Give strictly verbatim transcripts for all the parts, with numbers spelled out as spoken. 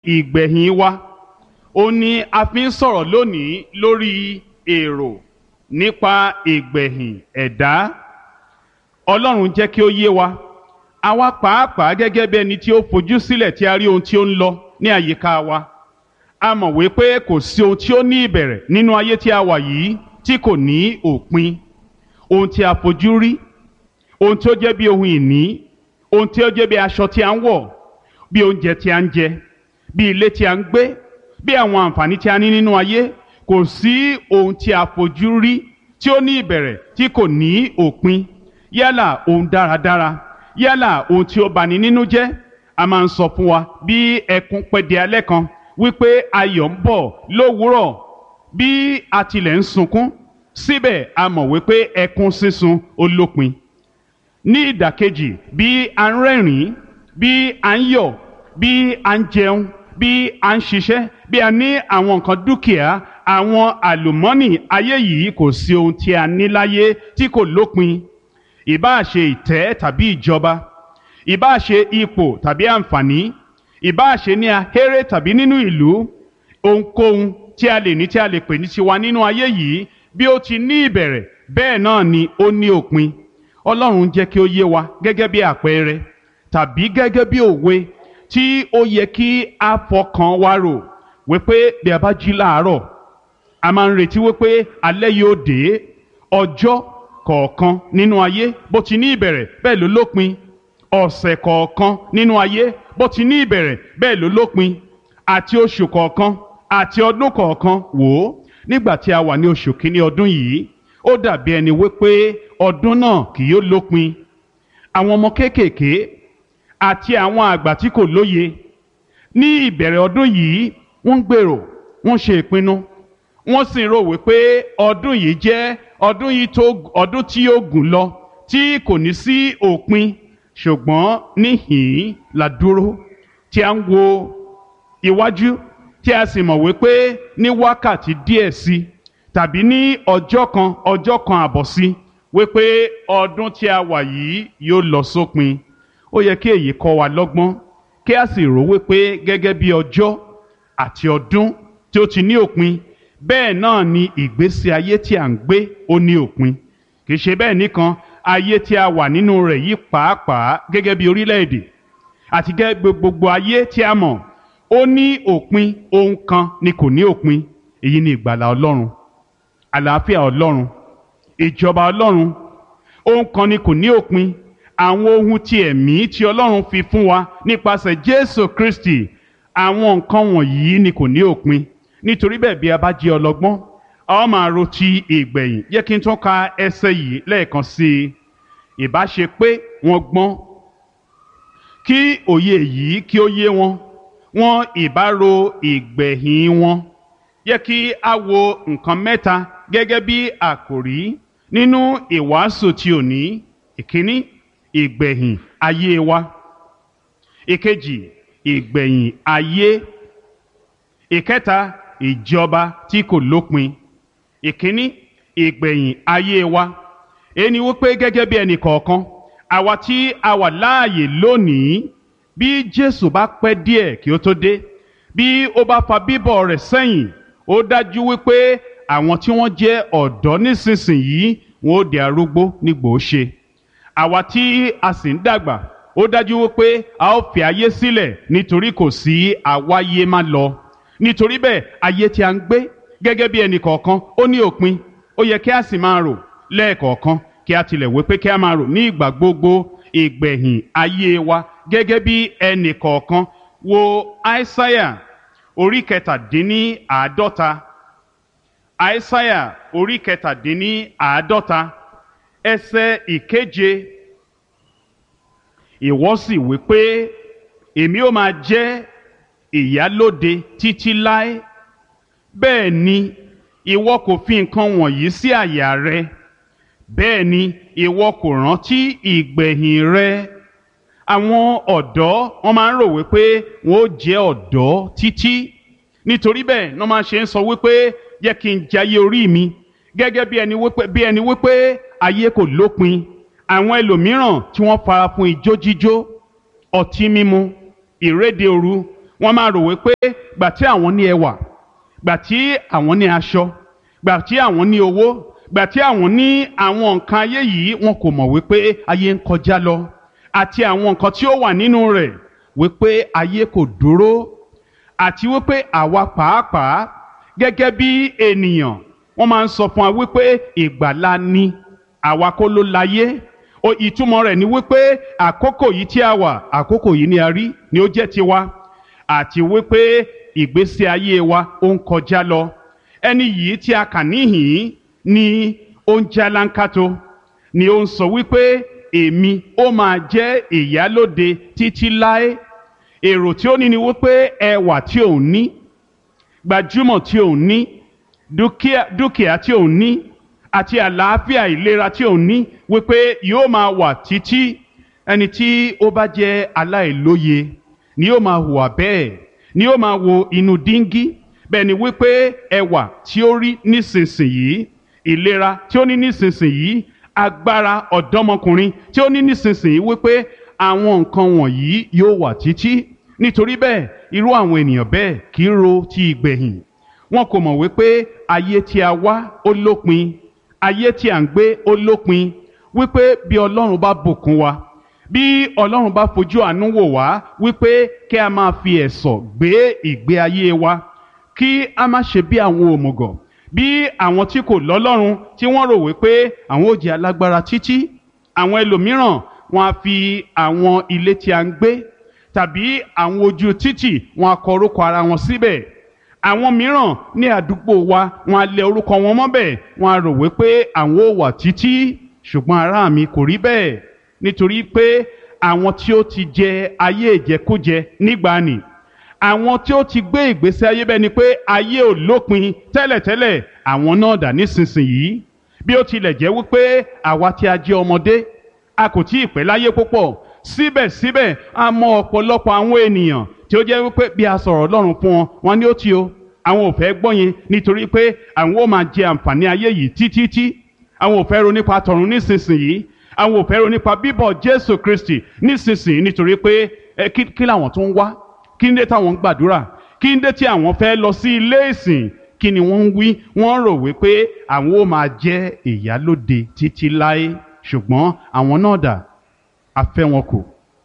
ìgbẹ̀yìn wa. Ó ní a fi ń sọ̀rọ̀ lónìí lórí èrò nípa ìgbẹ̀yìn ẹ̀dá. Ọlọ́run jẹ́ kí ó yé wa, àwa pàápàá gẹ́gẹ́ bí ẹni tí ó fojú sílẹ̀ tí a rí ohun tí ó ń lọ ní àyíká wa. A mọ̀ wípé kò sí ohun tí ó ní ìbẹ̀rẹ̀ nínú ayé tí a wà yìí tí kò ní òpin. Ohun tí a fojú rí, ohun tí ó jẹ́ bí ohun ìní, ohun tí ó jẹ́ bí aṣọ tí a ń wọ̀, bí oúnjẹ tí a ń jẹ, bí ilé tí a ń gbé, bí àwọn àǹfààní tí a ní nínú ayé, kò sí ohun tí a fojú rí tí ó ní ìbẹ̀rẹ̀ tí kò ní òpin. Yálà ohun dáradára, yálà ohun tí ó bani nínú jẹ́. A máa ń sọ fún wa bí ẹkún pẹ́ di alẹ́ kan wípé ayọ̀ ń bọ̀ lówùúrọ̀. Bí a tilẹ̀ ń sunkún, síbẹ̀ a mọ̀ wípé ẹkún sísun ó lópin. Ní ìdàkejì, bí a ń rẹ́rìn-ín, bí a ń yọ̀, bí a ń jẹun, bí a ń ṣiṣẹ́, bí a ní àwọn nǹkan dúkìá, àwọn àlùmọ́nì ayé yìí, kò sí ohun tí a ní láyé tí kò lópin. Ìbáà ṣe ìtẹ́ tàbí ìjọba, ìbáà ṣe ipò tàbí àǹfààní, ìbáà ṣe ní ahéré tàbí nínú ìlú, ohunkóhun tí a lè ní tí a lè pè ní tiwa nínú ayé yìí, bí ó ti ní ìbẹ̀rẹ̀ bẹ́ẹ̀ náà ni ó ní òpin. Ọlọ́run jẹ́ kí ó yé wa gẹ́gẹ́ bí àpẹẹrẹ tàbí gẹ́gẹ́ bí òwe tí ó yẹ kí a fọkàn wa rò wípé bí a bá jí láàárọ̀, a máa ń retí wípé alẹ́ yóò dé. Ọjọ́ kọ̀ọ̀kan nínú ayé bó ti ní ìbẹ̀rẹ̀ bẹ́ẹ̀ ló lópin. Ọ̀sẹ̀ kọ̀ọ̀kan nínú ayé bó ti ní ìbẹ̀rẹ̀ bẹ́ẹ̀ ló lópin. Àti oṣù kọ̀ọ̀kan àti ọdún kọ̀ọ̀kan. Wò ó, nígbà tí a wà ní oṣù kìíní ọdún yìí, ó dàbí ẹni wípé ọdún náà kì yóò lópin. Àwọn ọmọ kéékèèké àti àwọn àgbà tí kò lóye ní ìbẹ̀rẹ̀ ọdún yìí, wọ́n ń gbèrò, wọ́n ṣe ìpinnu, wọ́n sì ń rò wípé ọdún yìí jẹ́ ọdún yìí tó ọdún tí yóò gùn lọ, tí kò ní sí òpin. Ṣùgbọ́n níhìn-ín la dúró tí a ń wo iwájú, tí a sì mọ̀ wípé ní wákàtí díẹ̀ sí tàbí ní ọjọ́ kan ọjọ́ kan àbọ̀ sí wípé ọdún tí a wà yìí yóò lọ sópin. Ó yẹ kí èyí kọ́ wa lọ́gbọ́n, kí a sì rò wípé gẹ́gẹ́ bí ọjọ́ àti ọdún tí ó ti ní òpin, bẹ́ẹ̀ náà ni ìgbésí ayé tí à ń gbé ó ní òpin. Kì í ṣe bẹ́ẹ̀ nìkan, ayé tí a wà nínú rẹ̀ yìí pàápàá gẹ́gẹ́ bí orílẹ̀-èdè àti gẹ́gẹ́ bí gbogbo ayé tí a mọ̀, ó ní òpin. Ohun kan ni kò ní òpin. Èyí ni ìgbàlà Ọlọ́run, àlàáfíà Ọlọ́run, ìjọba Ọlọ́run. Ohun kan ni kò ní òpin. Àwọn ohun ti ẹ̀mí tí Ọlọ́run fi fún wa nípasẹ̀ Jésù Kristi, àwọn nǹkan wọ̀nyí ni kò ní òpin. Nítorí bẹ́ẹ̀, bí a bá jẹ́ ọlọ́gbọ́n, a ó máa ro ti ìgbẹ̀yìn. Jẹ́ kí n tún ka ẹsẹ̀ yìí lẹ́ẹ̀kan sí i. Ìbá ṣe pé wọ́n gbọ́n, kí òye yìí kí ó yé wọn, wọn ìbá ro ìgbẹ̀yìn wọn. Jẹ́ kí a wo nǹkan mẹ́ta gẹ́gẹ́ bí àkòrí nínú ìwàásù ti òní. Ìkíní, ìgbẹ̀yìn ayé wa. Ìkejì, ìgbẹ̀yìn ayé. Ìkẹta, ìjọba tí kò lópin. Ìkíní, ìgbẹ̀yìn ayé wa. Ẹni wípé gẹ́gẹ́ bí ẹnì kọ̀ọ̀kan, àwa tí a wà láàyè lónìí, bí Jésù bá pẹ́ díẹ̀ kí ó tó dé, bí ó bá fa bíbọ̀ rẹ̀ sẹ́yìn, ó dájú wípé àwọn tí wọ́n jẹ́ ọ̀dọ́ nísinsìnyí wọn ó di arúgbó nígbò ṣe. Àwa tí a sì ń dàgbà, ó dájú wípé a ó fi ayé sílẹ̀ nítorí kò sí àwáyé má lọ. Nítorí bẹ́ẹ̀, ayé tí a ń gbé gẹ́gẹ́ bí ẹnì kọ̀ọ̀kan ó ní òpin. Ó yẹ kí a sì máa rò lẹ́ẹ̀kọ̀ọ̀kan, kí a tilẹ̀ wí pé kí a máa rò ní ìgbà gbogbo ìgbẹ̀yìn ayé wa gẹ́gẹ́ bí ẹnì kọ̀ọ̀kan. Wo Aísáyà orí kẹtàdínní àádọ́ta. Aísáyà orí kẹtàdínní àádọ́ta ẹsẹ̀ ìkeje. Ìwọ sì wí pé, èmi ó máa jẹ́ ìyálóde títí láé. Bẹ́ẹ̀ ni ìwọ kò fi nǹkan wọ̀nyí sí àyà rẹ. Bẹ́ẹ̀ ni ìwọ kò rántí ìgbẹ̀yìn rẹ. Àwọn ọ̀dọ́ wọ́n máa ń rò wípé wọ́n ó jẹ́ ọ̀dọ́ títí. Nítorí bẹ́ẹ̀ ni wọ́n máa ṣe ń sọ wípé jẹ́ kí n jayé orí mi, gẹ́gẹ́ bí ẹni wípé bí ẹni wípé ayé kò lópin. Àwọn ẹlòmíràn tí wọ́n fara fún ijó jíjó, ọtí mímu, ìréde òru, wọ́n máa rò wípé gbà tí àwọn ní ẹwà, gbà tí àwọn ní aṣọ, gbà tí àwọn ní owó, gbà tí àwọn ní àwọn nǹkan ayé yìí, wọn kò mọ̀ wípé ayé ń kọjá lọ àti àwọn nǹkan tí ó wà nínú rẹ̀, wípé ayé kò dúró, àti wípé àwa pàápàá gẹ́gẹ́ bí ènìyàn wọ́n máa ń sọ fún wa wípé ìgbàlà ni, àwa kọ́ ló láyé. O ìtumọ̀ rẹ̀ ni wípé àkókò yìí tí a wà, àkókò yìí ni a rí ni ó jẹ́ tiwa, àti wípé ìgbésí ayé wa ó ń kọjá lọ. Ẹni yìí tí a kà níhìn ni ó ń jálánkátó, ni ó ń sọ wípé èmi ó máa jẹ́ ìyálóde títí láé. Èrò tí ó ní ni wípé ẹwà tí òun ní, gbajúmọ̀ tí òun ní, dúkìá dúkìá tí òun ní, àti àlàáfíà ìlera tí òun ní, wípé yóò máa wà títí. Ẹni tí ó bá jẹ́ aláìlóye ni yóò máa hùwà bẹ́ẹ̀, ni yóò máa wo inú díngí. Bẹ́ẹ̀ ni wípé ẹwà tí ó rí nísinsìnyí, ìlera tí ó ní nísinsìnyí, agbára ọ̀dọ́mọkùnrin tí ó ní nísinsìnyí, wípé àwọn nǹkan wọ̀nyí yóò wà títí. Nítorí bẹ́ẹ̀ irú àwọn ènìyàn bẹ́ẹ̀ kì í ro ti ìgbẹ̀yìn. Wọn kò mọ̀ wípé ayé tí a wá ó lópin, ayé tí à ń gbé ó lópin, wípé bí Ọlọ́run bá bùkún wa, bí Ọlọ́run bá fojú àánú wò wá, wípé kí a máa fi ẹ̀sọ̀ gbé ìgbé ayé wa, kí a má ṣe bí àwọn òmùgọ̀, bí àwọn tí kò lọ́lọ́run tí wọ́n rò wípé àwọn ó jẹ́ alágbára títí. Àwọn ẹlòmíràn wọn á fi àwọn ilé tí a ń gbé tàbí àwọn ojú títì wọn á kọ orúkọ ara wọn síbẹ̀. Àwọn mìíràn ní àdúgbò wa wọn á lẹ orúkọ wọn mọ́bẹ̀, wọn á rò wípé àwọn ó wà títí. Ṣùgbọ́n ará mi, kò rí bẹ́ẹ̀, nítorí pé àwọn tí ó ti jẹ ayé ìjẹkújẹ nígbàanì, àwọn tí ó ti gbé ìgbésí ayé bẹ́ẹ̀ ni pé ayé ò lópin tẹ́lẹ̀tẹ́lẹ̀, àwọn náà dà nísinsìnyí. Bí ó tilẹ̀ jẹ́ wípé àwa tí a jẹ́ ọmọdé, a kò tí ì pẹ́ láyé púpọ̀, síbẹ̀síbẹ̀ a mọ ọ̀pọ̀lọpọ̀ àwọn ènìyàn tí ó jẹ́ wípé bí a sọ̀rọ̀ Ọlọ́run fún wọn, wọn ni ó ti o, àwọn ò fẹ́ gbọ́ yẹn, nítorí pé àwọn ó máa jẹ àǹfààní ayé yìí títí. Àwọn ò fẹ́ ro nípa tọ̀run nísinsìnyí, àwọn ò fẹ́ ro nípa bíbọ̀ Jésù Kristi nísinsìnyí, nítorí pé ẹ kí kí làwọn tó ń wá, kí ń dé táwọn ń gbàdúrà, kí ń dé tí àwọn fẹ́ lọ sí ilé ìsìn, kí ni wọ́n ń wí? Wọ́n rò wípé àwọn ó máa jẹ́ ìyálóde títí láé. Ṣùgbọ́n àwọn náà dà, a fẹ́ wọn kù.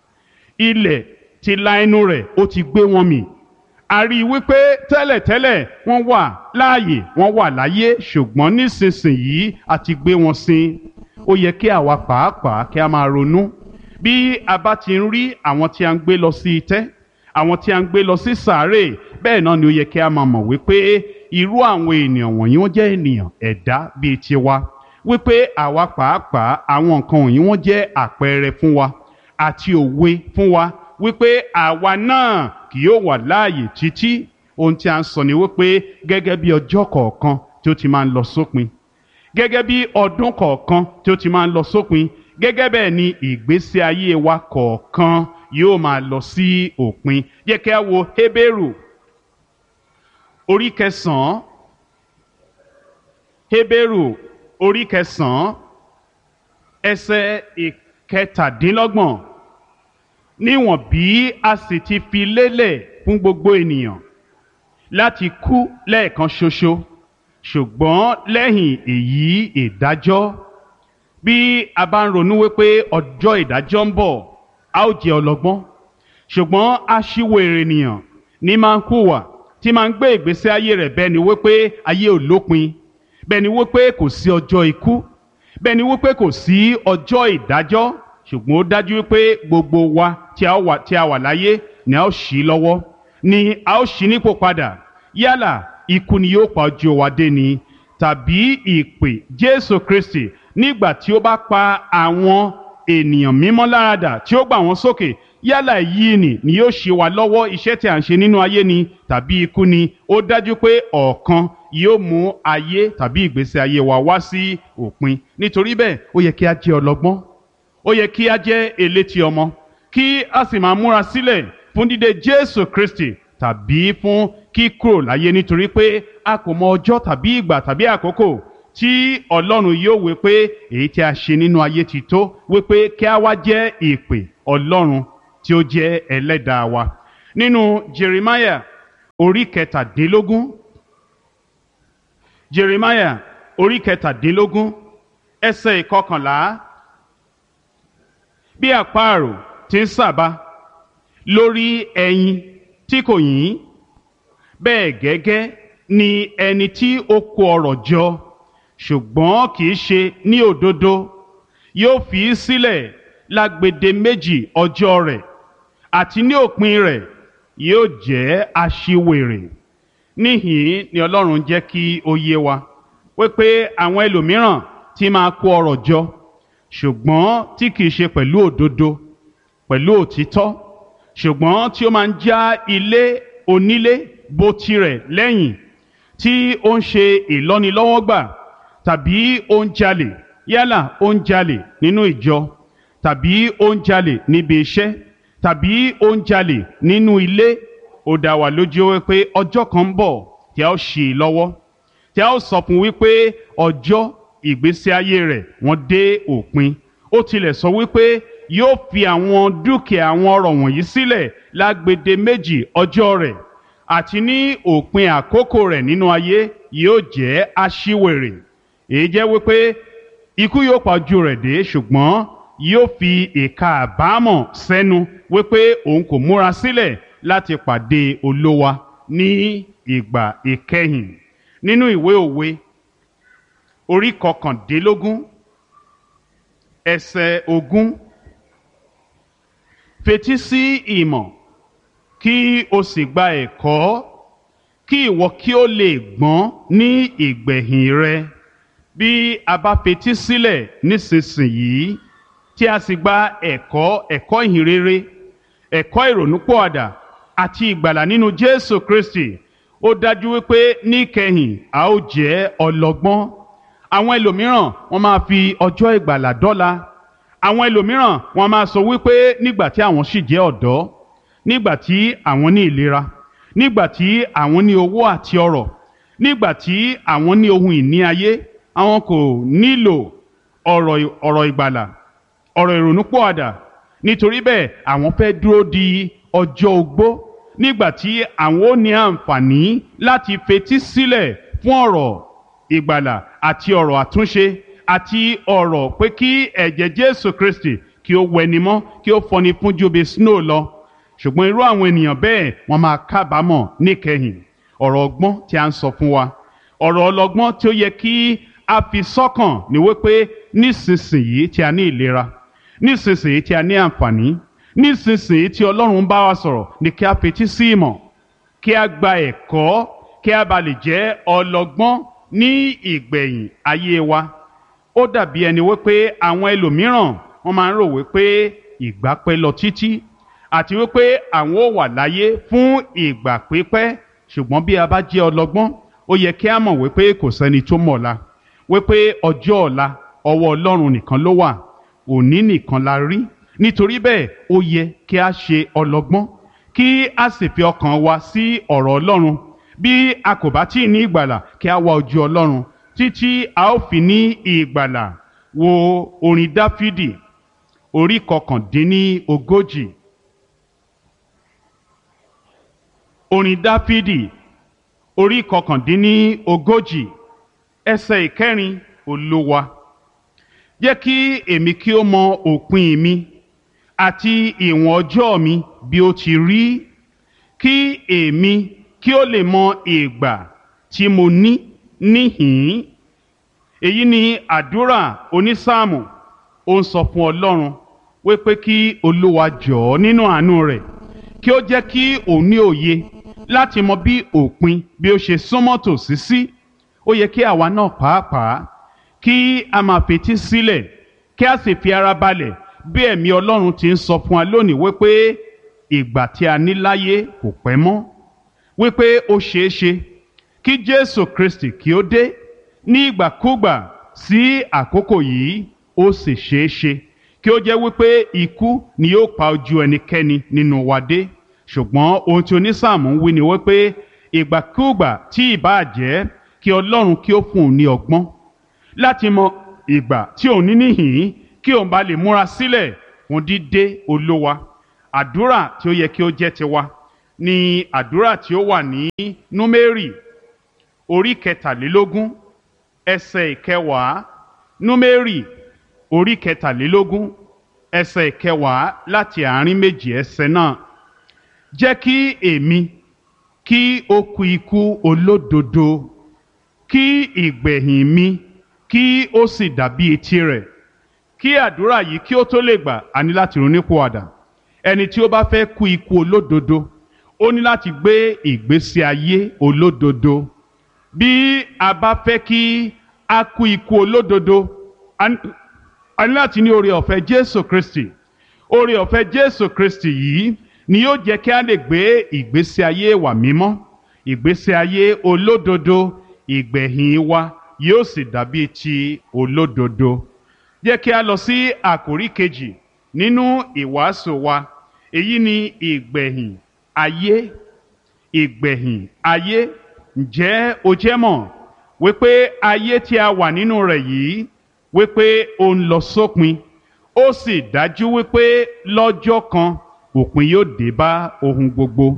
Ilẹ̀ ti la inú rẹ̀, ó ti gbé wọn mì. A rí i wípé tẹ́lẹ̀tẹ́lẹ̀ wọ́n wà láàyè, wọ́n wà láyé, ṣùgbọ́n nísinsìnyí a ti gbé wọn sin. Ó yẹ kí àwa pàápàá kí a máa ronú. Bí a bá ti ń rí àwọn tí a ń gbé lọ sí itẹ́, àwọn tí a ń gbé lọ sí sàárè, bẹ́ẹ̀ náà ni ó yẹ kí a máa mọ̀ wípé irú àwọn ènìyàn wọ̀nyí wọ́n jẹ́ ènìyàn ẹ̀dá bíi tiwa, wípé àwa pàápàá àwọn nǹkan wọ̀nyí wọ́n jẹ́ àpẹẹrẹ fún wa àti òwe fún wa, wípé àwa náà kì yóò wà láàyè títí. Ohun tí a ń sọ ni wípé gẹ́gẹ́ bí ọjọ́ kọ̀ọ̀kan tí ó ti máa ń lọ sópin, gẹ́gẹ́ bí ọdún kọ̀ọ̀kan tí ó ti máa ń lọ sópin, gẹ́gẹ́ bẹ́ẹ̀ ni ìgbésí ayé wa kọ̀ọ̀kan yóò máa lọ sí òpin. Jẹ́ kí a wo Hébérù orí kẹsàn-án, Hébérù orí kẹsàn-án ẹsẹ̀ ìkẹtàdínlọ́gbọ̀n. Níwọ̀n bí a sì ti fi lélẹ̀ fún gbogbo ènìyàn láti kú lẹ́ẹ̀kan ṣoṣo, ṣùgbọ́n lẹ́yìn èyí ìdájọ́. Bí a bá ń ronú wípé ọjọ́ ìdájọ́ ń bọ̀, a ó jẹ́ ọlọ́gbọ́n. Ṣùgbọ́n aṣiwèrè ènìyàn ní máa ń hùwà, tí máa ń gbé ìgbésí ayé rẹ̀ bẹ́ẹ̀ ni wípé ayé ò lópin, bẹ́ẹ̀ ni wípé kò sí ọjọ́ ikú, bẹ́ẹ̀ ni wípé kò sí ọjọ́ ìdájọ́. Ṣùgbọ́n ó dájú wípé gbogbo wa tí a wà tí a wà láyé ni a ó ṣí lọ́wọ́, ni a ó ṣí nípò padà. Yálà ikú ni yóò pa ojú wa dé ni, tàbí ìpè Jésù Kristi nígbà tí ó bá pa àwọn ènìyàn mímọ́ láradà tí ó gbà wọ́n sókè. Yálà èyí ni ni yóò ṣe wa lọ́wọ́ iṣẹ́ tí a ń ṣe nínú ayé ni, tàbí ikú ni. Ó dájú pé ọ̀kan yóò mú ayé tàbí ìgbésí ayé wa wá sí òpin. Nítorí bẹ́ẹ̀ ó yẹ kí a jẹ́ ọlọ́gbọ́n, ó yẹ kí a jẹ́ elétí ọmọ, kí a sì máa múra sílẹ̀ fún dídé Jésù Kristi tàbí fún kíkúrò láyé, nítorí pé a kò mọ ọjọ́ tàbí ìgbà tàbí àkókò tí Ọlọ́run yóò wí pé èyí tí a ṣe nínú ayé ti tó, wí pé kí a wá jẹ́ ìpè Ọlọ́run tí ó jẹ́ ẹlẹ́dàá wa. nínú Jeremiah orí kẹtàdínlógún Jeremiah orí kẹtàdínlógún ẹsẹ̀ ìkọkànlá: bí àparò ti ń sàbà lórí ẹyin tí kò yín, bẹ́ẹ̀ gẹ́gẹ́ ni ẹni tí ó kó ọrọ̀ jọ ṣùgbọ́n kì í ṣe ní òdodo yóò fi í sílẹ̀ lágbede méjì ọjọ́ rẹ̀, àti ní òpin rẹ̀ yóò jẹ́ aṣiwèrè. Níhìn ni Ọlọ́run jẹ́ kí ó yé wa wípé àwọn ẹlòmíràn tí máa kó ọrọ̀ jọ ṣùgbọ́n tí kì í ṣe pẹ̀lú òdodo, pẹ̀lú òtítọ́, ṣùgbọ́n tí ó máa ń já ilé onílé bó tirẹ̀ lẹ́yìn, tí ó ń ṣe ìlọ́nilọ́wọ́gbà tàbí ó ń jalè, yálà ó ń jalè nínú ìjọ tàbí ó ń jalè níbi iṣẹ́ tàbí ó ń jalè nínú ilé. Ó dá wa lójú wípé ọjọ́ kan ń bọ̀ tí a ó ṣì í lọ́wọ́, tí a ó sọ fún wípé ọjọ́ ìgbésí ayé rẹ̀ wọ́n dé òpin. Ó tilẹ̀ sọ wípé yóò fi àwọn dúkìá àwọn ọrọ̀ wọ̀nyí sílẹ̀ lágbede méjì ọjọ́ rẹ̀, àti ní òpin àkókò rẹ̀ nínú ayé yóò jẹ́ aṣiwèrè. Èyí jẹ́ wípé ikú yóò pa ojú rẹ̀ dé, ṣùgbọ́n yóò fi ìka àbámọ̀ sẹ́nu wípé òun kò múra sílẹ̀ láti pàdé Olúwa ní ìgbà ìkẹyìn. Nínú ìwé Òwe orí kọkàndínlógún ẹsẹ̀ ogún: fetí sí ìmọ̀ kí o sì gba ẹ̀kọ́, kí ìwọ kí o lè gbọ́n ní ìgbẹ̀yìn rẹ. Bí a bá fetí sílẹ̀ nísinsìnyí tí a sì gba ẹ̀kọ́ ẹ̀kọ́ ìhìnrere, ẹ̀kọ́ ìrònúpìwàdà àti ìgbàlà nínú Jésù Kristi, ó dájú wípé níkẹyìn a ó jẹ́ ọlọ́gbọ́n. Àwọn ẹlòmíràn wọ́n máa fi ọjọ́ ìgbàlà dọ́là. Àwọn ẹlòmíràn wọ́n máa sọ wípé nígbà tí àwọn sì jẹ́ ọ̀dọ́, nígbà tí àwọn ní ìlera, nígbà tí àwọn ní owó àti ọrọ̀, nígbà tí àwọn ní ohun ìní ayé, àwọn kò nílò ọ̀rọ̀ ọ̀rọ̀ ìgbàlà, ọ̀rọ̀ ìrònúpìwàdà. Nítorí bẹ́ẹ̀ àwọn fẹ́ dúró di ọjọ́ ogbó, nígbà tí àwọn ó ní àǹfààní láti fetí sílẹ̀ fún ọ̀rọ̀ ìgbàlà àti ọ̀rọ̀ àtúnṣe àti ọ̀rọ̀ pé kí ẹ̀jẹ̀ Jésù Kristi kí ó wẹni mọ́, kí ó fọni fún ju bí snow lọ. Ṣùgbọ́n irú àwọn ènìyàn bẹ́ẹ̀ wọ́n máa kábàámọ̀ níkẹyìn. Ọ̀rọ̀ ọgbọ́n tí a ń sọ fún wa, ọ̀rọ̀ ọlọ́gbọ́n tí ó yẹ kí a fi sọ́kàn ní wípé nísinsìnyí tí a ní ìlera, nísinsìnyí tí a ní àǹfààní, nísinsìnyí tí Ọlọ́run bá wa sọ̀rọ̀, ní kí a fetí sí ìmọ̀, kí a gba ẹ̀kọ́, kí a bá lè jẹ́ ọlọ́gbọ́n ní ìgbẹ̀yìn ayé wa. Ó dàbí ẹni wípé àwọn ẹlòmíràn wọ́n máa ń rò wípé ìgbà pẹ́ lọ títí àti wípé àwọn ó wà láyé fún ìgbà pípẹ́. Ṣùgbọ́n bí a bá jẹ́ ọlọ́gbọ́n, ó yẹ kí a mọ̀ wípé kò sẹ́ni tó mọ̀ ọ̀la, wípé ọjọ́ ọ̀la ọwọ́ Ọlọ́run nìkan ló wà, òní nìkan la rí. Nítorí bẹ́ẹ̀ ó yẹ kí a ṣe ọlọ́gbọ́n, kí a sì fi ọkàn wa sí ọ̀rọ̀ Ọlọ́run. Bí a kò bá tíì ní ìgbàlà, kí a wá ojú Ọlọ́run títí a ó fi ní ìgbàlà. Wo orin Dáfídì orí kọkàndínní ogójì. Orin Dáfídì orí kọkàndínní ogójì ẹsẹ̀ ìkẹrin: Olúwa, jẹ́ kí èmi kí ó mọ òpin mi àti ìwọ̀n ọjọ́ mi bí ó ti rí, kí èmi kí ó lè mọ ìgbà tí mo ní níhìn-ín. Èyí ni àdúrà onísáàmù. Ó ń sọ fún Ọlọ́run wípé kí Olúwa jọ̀ọ́ nínú àánú rẹ̀ kí ó jẹ́ kí òun ní òye láti mọ bí òpin bí ó ṣe súnmọ́ tòsí sí. Ó yẹ kí àwa náà pàápàá kí a máa fetí sílẹ̀, kí a sì fi ara balẹ̀ bí ẹ̀mí Ọlọ́run ti ń sọ fún wa lónìí wípé ìgbà tí a ní láyé kò pẹ́ mọ́, wípé ó ṣeé ṣe kí Jésù Kristi kí ó dé ní ìgbàkúgbà sí àkókò yìí. Ó sì ṣeé ṣe kí ó jẹ́ wípé ikú ni yóò pa ojú ẹnikẹ́ni nínú wa dé. Ṣùgbọ́n ohun tí onísáàmù ń wí ni wípé ìgbàkúgbà tí ìbáà jẹ́, kí Ọlọ́run kí ó fún un ní ọgbọ́n láti mọ ìgbà tí òun ní níhìn-ín, kí òun bá lè múra sílẹ̀ fún dídé Olúwa. Àdúrà tí ó yẹ kí ó jẹ́ tiwa ni àdúrà tí ó wà ní Númérì orí kẹtàlélógún ẹsẹ̀ ìkẹwàá. Númérì orí kẹtàlélógún ẹsẹ̀ ìkẹwàá láti àárín méjì ẹsẹ̀ náà. Jẹ́ kí èmi kí ó kú ikú olódodo, kí ìgbẹ̀yìn mi kí ó sì dàbí etí rẹ̀. Kí àdúrà yìí kí ó tó lè gbà, a ní láti ronúpìwàdà. Ẹni tí ó bá fẹ́ kú ikú olódodo, ó ní láti gbé ìgbésí ayé olódodo. Bí a bá fẹ́ kí a kú ikú olódodo, a ní láti ní oore ọ̀fẹ́ Jésù Kristi. Oore ọ̀fẹ́ Jésù Kristi yìí ni yóò jẹ́ kí a lè gbé ìgbésí ayé wa mímọ́, ìgbésí ayé olódodo. Ìgbẹ̀yìn wa yóò sì dàbí ti olódodo. Jẹ́ kí a lọ sí àkòrí kejì nínú ìwàásù wa. Èyí ni ìgbẹ̀yìn ayé. Ìgbẹ̀yìn ayé. Ǹjẹ́ o jẹ́ mọ̀ wípé ayé tí a wà nínú rẹ̀ yìí wípé ó ń lọ sópin, ó sì dájú wípé lọ́jọ́ kan òpin yóò dé bá ohun gbogbo.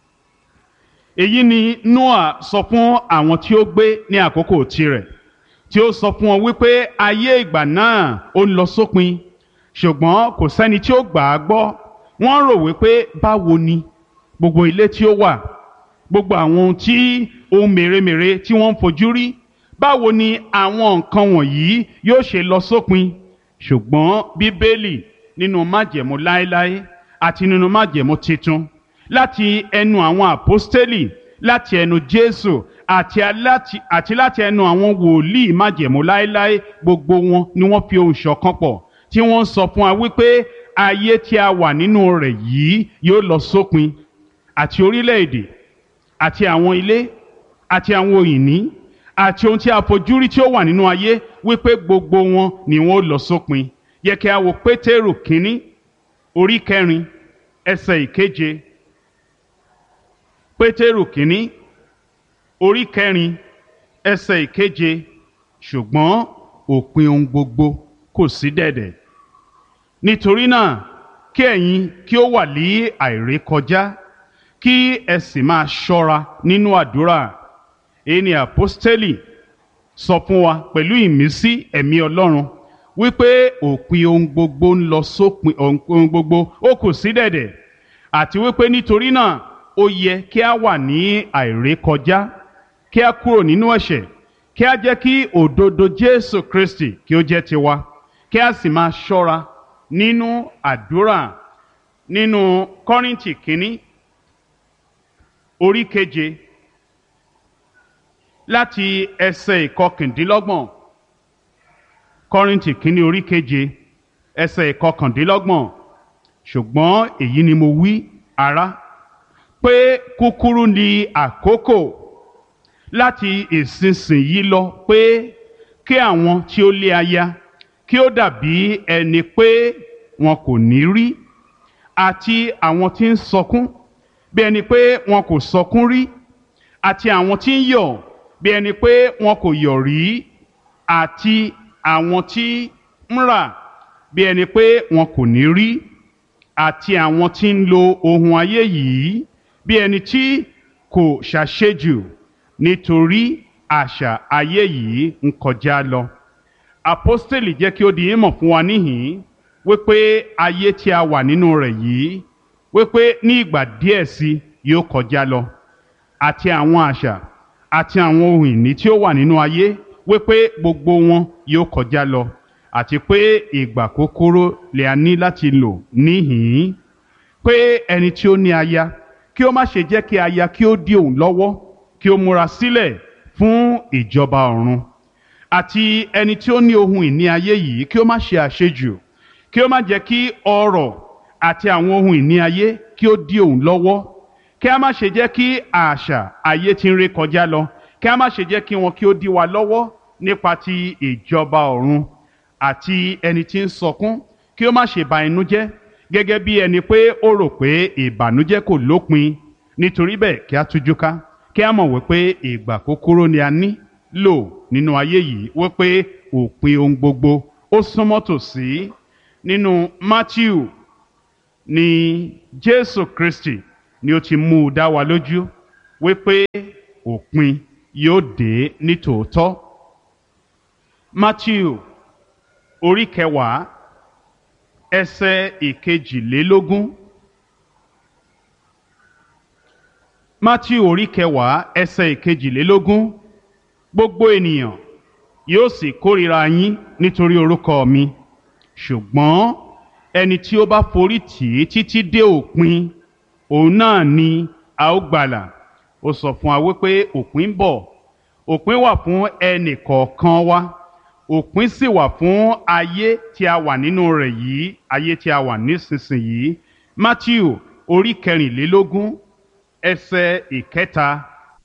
Èyí ni Nóà sọ fún àwọn tí ó gbé ní àkókò tirẹ̀, tí ó sọ fún wọn wípé ayé ìgbà náà ó ń lọ sópin, ṣùgbọ́n kò sẹ́ni tí ó gbà á gbọ́. Wọ́n rò wípé báwo ni gbogbo ilé tí ó wà, gbogbo àwọn ohun tí ohun mèremère tí wọ́n ń fojú rí, báwo ni àwọn nǹkan wọ̀nyí yóò ṣe lọ sópin. Ṣùgbọ́n Bíbélì nínú májẹ̀mú láéláé àti nínú májẹ̀mú titun, láti ẹnu àwọn àpọ́stélì, láti ẹnu Jésù àti láti àti láti ẹnu àwọn wòlíì májẹ̀mú láéláé, gbogbo wọn ni wọ́n fi ohùn ṣọ̀kan pọ̀ tí wọ́n sọ fún wa wípé ayé tí a wà nínú rẹ̀ yìí yóò lọ sópin. Àti orílẹ̀-èdè àti àwọn ilé àti àwọn òyìnbí àti ohun tí a fojú rí tí ó wà nínú ayé, wípé gbogbo wọn ni wọn ó lọ sópin. Yẹ kí a wo Pétérù kínní orí kẹrin ẹsẹ̀ ìkeje. Pétérù kínní orí kẹrin ẹsẹ̀ ìkeje. Ṣùgbọ́n òpin ohun gbogbo kò sí dẹ̀dẹ̀. Nítorí náà kí ẹ̀yin kí ó wà ní àìrékọjá, kí ẹ sì máa ṣọ́ra nínú àdúrà. Èyí ni àpọ́stélì sọ fún wa pẹ̀lú ìmísí ẹ̀mí Ọlọ́run wípé òpin ohun gbogbo ń lọ sópin, ohun gbogbo ó kù sí dẹ̀dẹ̀, àti wípé nítorí náà ó yẹ kí a wà ní àìrékọjá, kí a kúrò nínú ẹ̀ṣẹ̀, kí a jẹ́ kí òdodo Jésù Kristi kí ó jẹ́ tiwa, kí a sì máa ṣọ́ra nínú àdúrà. Nínú Kọ́ríńtì kínní orí keje láti ẹsẹ̀ ìkọkàndínlọ́gbọ̀n. Kọ́ríńtì kínní orí keje ẹsẹ̀ ìkọkàndínlọ́gbọ̀n. Ṣùgbọ́n èyí ni mo wí, ará, pé kúkúrú ni àkókò láti ìsinsìnyí lọ, pé kí àwọn tí ó lé aya kí ó dàbí ẹni pé wọn kò ní rí, àti àwọn tí ń sọkún bí ẹni pé wọn kò sọkún rí, àti àwọn tí ń yọ̀ bí ẹni pé wọn kò yọ̀ rí, àti àwọn tí ń rà bí ẹni pé wọn kò ní rí, àti àwọn tí ń lo ohun ayé yìí bí ẹni tí kò ṣàṣejù, nítorí àṣà ayé yìí ń kọjá lọ. Àpọ́stélì jẹ́ kí ó di ìmọ̀ fún wa níhìn-ín wípé ayé tí a wà nínú rẹ̀ yìí, wípé ní ìgbà díẹ̀ sí yóò kọjá lọ, àti àwọn àṣà àti àwọn ohun ìní tí ó wà nínú ayé, wípé gbogbo wọn yóò kọjá lọ, àti pé ìgbà kúkúrú lè a ní láti lò níhìn-ín. Pé ẹni tí ó ní aya kí ó má ṣe jẹ́ kí aya kí ó dí òun lọ́wọ́, kí ó múra sílẹ̀ fún ìjọba ọ̀run. Àti ẹni tí ó ní ohun ìní ayé yìí kí ó má ṣe àṣejù, kí ó má jẹ́ kí ọrọ̀ àti àwọn ohun ìní ayé kí ó dí òun lọ́wọ́, kí a má ṣe jẹ́ kí àṣà ayé tí ń ré kọjá lọ, kí a má ṣe jẹ́ kí wọn kí ó dí wa lọ́wọ́ nípa ti ìjọba ọ̀run. Àti ẹni tí ń sọkún kí ó má ṣe ba inú jẹ́, gẹ́gẹ́ bí ẹni pé ó rò pé ìbànújẹ́ kò lópin. Nítorí bẹ́ẹ̀ kí a tújú ká, kí a mọ̀ wípé ìgbà kúkúrú ni a ní lò nínú ayé yìí, wípé òpin ohun gbogbo ó súnmọ́ tòsí. Nínú Mátíù ni Jésù Kristi ni ó ti mú u dá wa lójú wípé òpin yóò dé ní tòótọ́. Matthew orí kẹwàá ẹsẹ̀ ìkejìlélógún. Matthew orí kẹwàá ẹsẹ̀ ìkejìlélógún. Gbogbo ènìyàn yóò sì kórìíra yín nítorí orúkọ mi, ṣùgbọ́n ẹni tí ó bá forí tì í títí dé òpin, òun náà ni a ó gbàlà. Ó sọ fún wa wípé òpin ń bọ̀. Òpin wà fún ẹnì kọ̀ọ̀kan wa. Òpin sì wà fún ayé tí a wà nínú rẹ̀ yìí, ayé tí a wà nísinsìnyí. Matthew orí kẹrìnlélógún ẹsẹ̀ ìkẹta.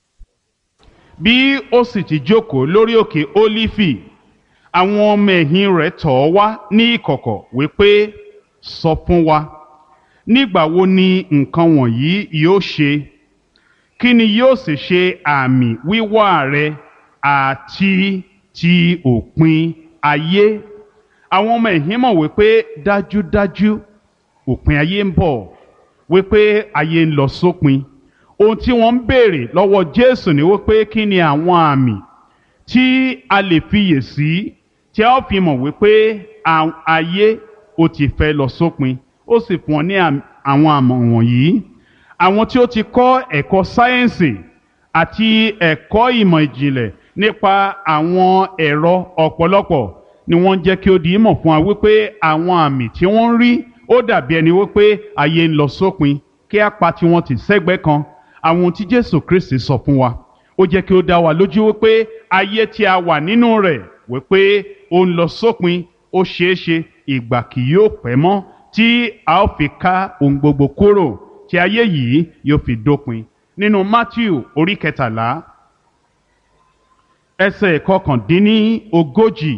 Bí ó sì ti jókòó lórí òkè Ólífì, àwọn ọmọ ẹ̀yìn rẹ̀ tọ̀ ọ́ wá ní ìkọ̀kọ̀ wípé, sọ fún wa, nígbà wo ni nǹkan wọ̀nyí yóò ṣe? Kí ni yóò sì ṣe àmì wíwá rẹ àti ti òpin ayé? Àwọn ọmọ ẹ̀yìn mọ̀ wípé dájúdájú òpin ayé ń bọ̀, wípé ayé ń lọ sópin. Ohun tí wọ́n ń béèrè lọ́wọ́ Jésù ni wípé kí ni àwọn àmì tí a lè fiyè sí tí a ó fi mọ̀ wípé ayé ó ti fẹ́ lọ sópin. Ó sì fún ọ ní àwọn àmọ̀ wọ̀nyí. Àwọn tí ó ti kọ́ ẹ̀kọ́ sáyẹ́ǹsì àti ẹ̀kọ́ ìmọ̀ ìjìnlẹ̀ nípa àwọn ẹ̀rọ ọ̀pọ̀lọpọ̀ ni wọ́n jẹ́ kí ó di ìmọ̀ fún wa wípé àwọn àmì tí wọ́n ń rí ó dàbí ẹni wípé ayé ń lọ sópin. Kí á pa tiwọn tì sẹ́gbẹ́ kan. Àwọn tí Jésù Kristi sọ fún wa, ó jẹ́ kí ó dá wa lójú wípé ayé tí a wà nínú rẹ̀ wípé ó ń lọ sópin. Ó ṣeéṣe ìgbà kì yóò pẹ́ mọ́ tí a ó fi ká ohun gbogbo kúrò, tí ayé yìí yóò fi dópin. Nínú Matthew orí kẹtàlá ẹsẹ̀ kọkàndínní ogójì.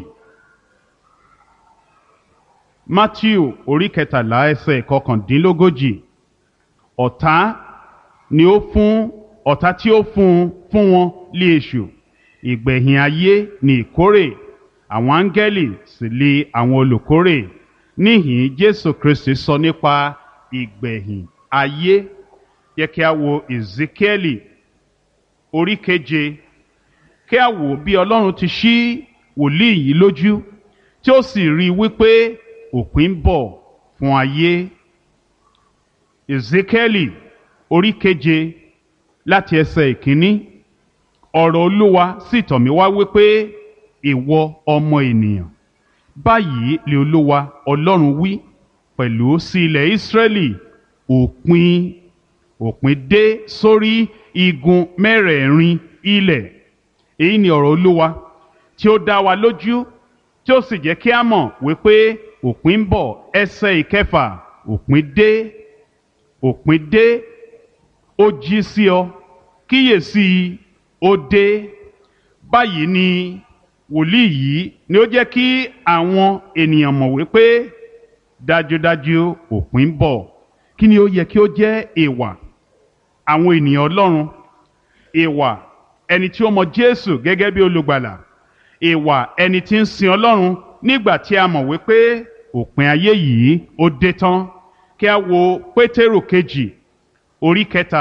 Matthew orí kẹtàlá ẹsẹ̀ kọkàndínlógójì. Ọ̀tá ni ó fún ọ̀tá tí ó fún fún wọn lé èṣù. Ìgbẹ̀yìn ayé ni ìkórè, àwọn áńgẹ́lì sì lé àwọn olùkórè. Níhìn Jésù Kristi sọ nípa ìgbẹ̀yìn ayé. Yẹ kí a wo Ezekiẹ́lì orí keje. Kí a wò bí Ọlọ́run ti ṣí wòlíì yìí lójú tí ó sì rí wípé òpin ń bọ̀ fún ayé. Ezekiẹ́lì orí keje láti ẹsẹ̀ ìkíní. Ọ̀rọ̀ Olúwa sì tọ̀ mí wá wípé, ìwọ ọmọ ènìyàn, báyìí lè Olúwa Ọlọ́run wí pẹ̀lú sí ilẹ̀ Ísírẹ́lì, òpin òpin dé sórí igun mẹ́rẹ̀ẹ̀rin ilẹ̀. Èyí ni ọ̀rọ̀ Olúwa tí ó dá wa lójú tí ó sì jẹ́ kí a mọ̀ wípé òpin ń bọ̀. Ẹsẹ̀ ìkẹfà. Òpin dé, òpin dé, ó jí sí ọ, kíyèsí ó dé. Báyìí ni wòlíì yìí ni ó jẹ́ kí àwọn ènìyàn mọ̀ wípé dájúdájú òpin ń bọ̀. Kí ni ó yẹ kí ó jẹ́ ìwà àwọn ènìyàn Ọlọ́run? Ìwà ẹni tí ó mọ Jésù gẹ́gẹ́ bí olùgbàlà. Ìwà ẹni tí ń sin Ọlọ́run nígbà tí a mọ̀ wípé òpin ayé yìí ó dé tán. Kí a wo Pétérù kejì orí kẹta.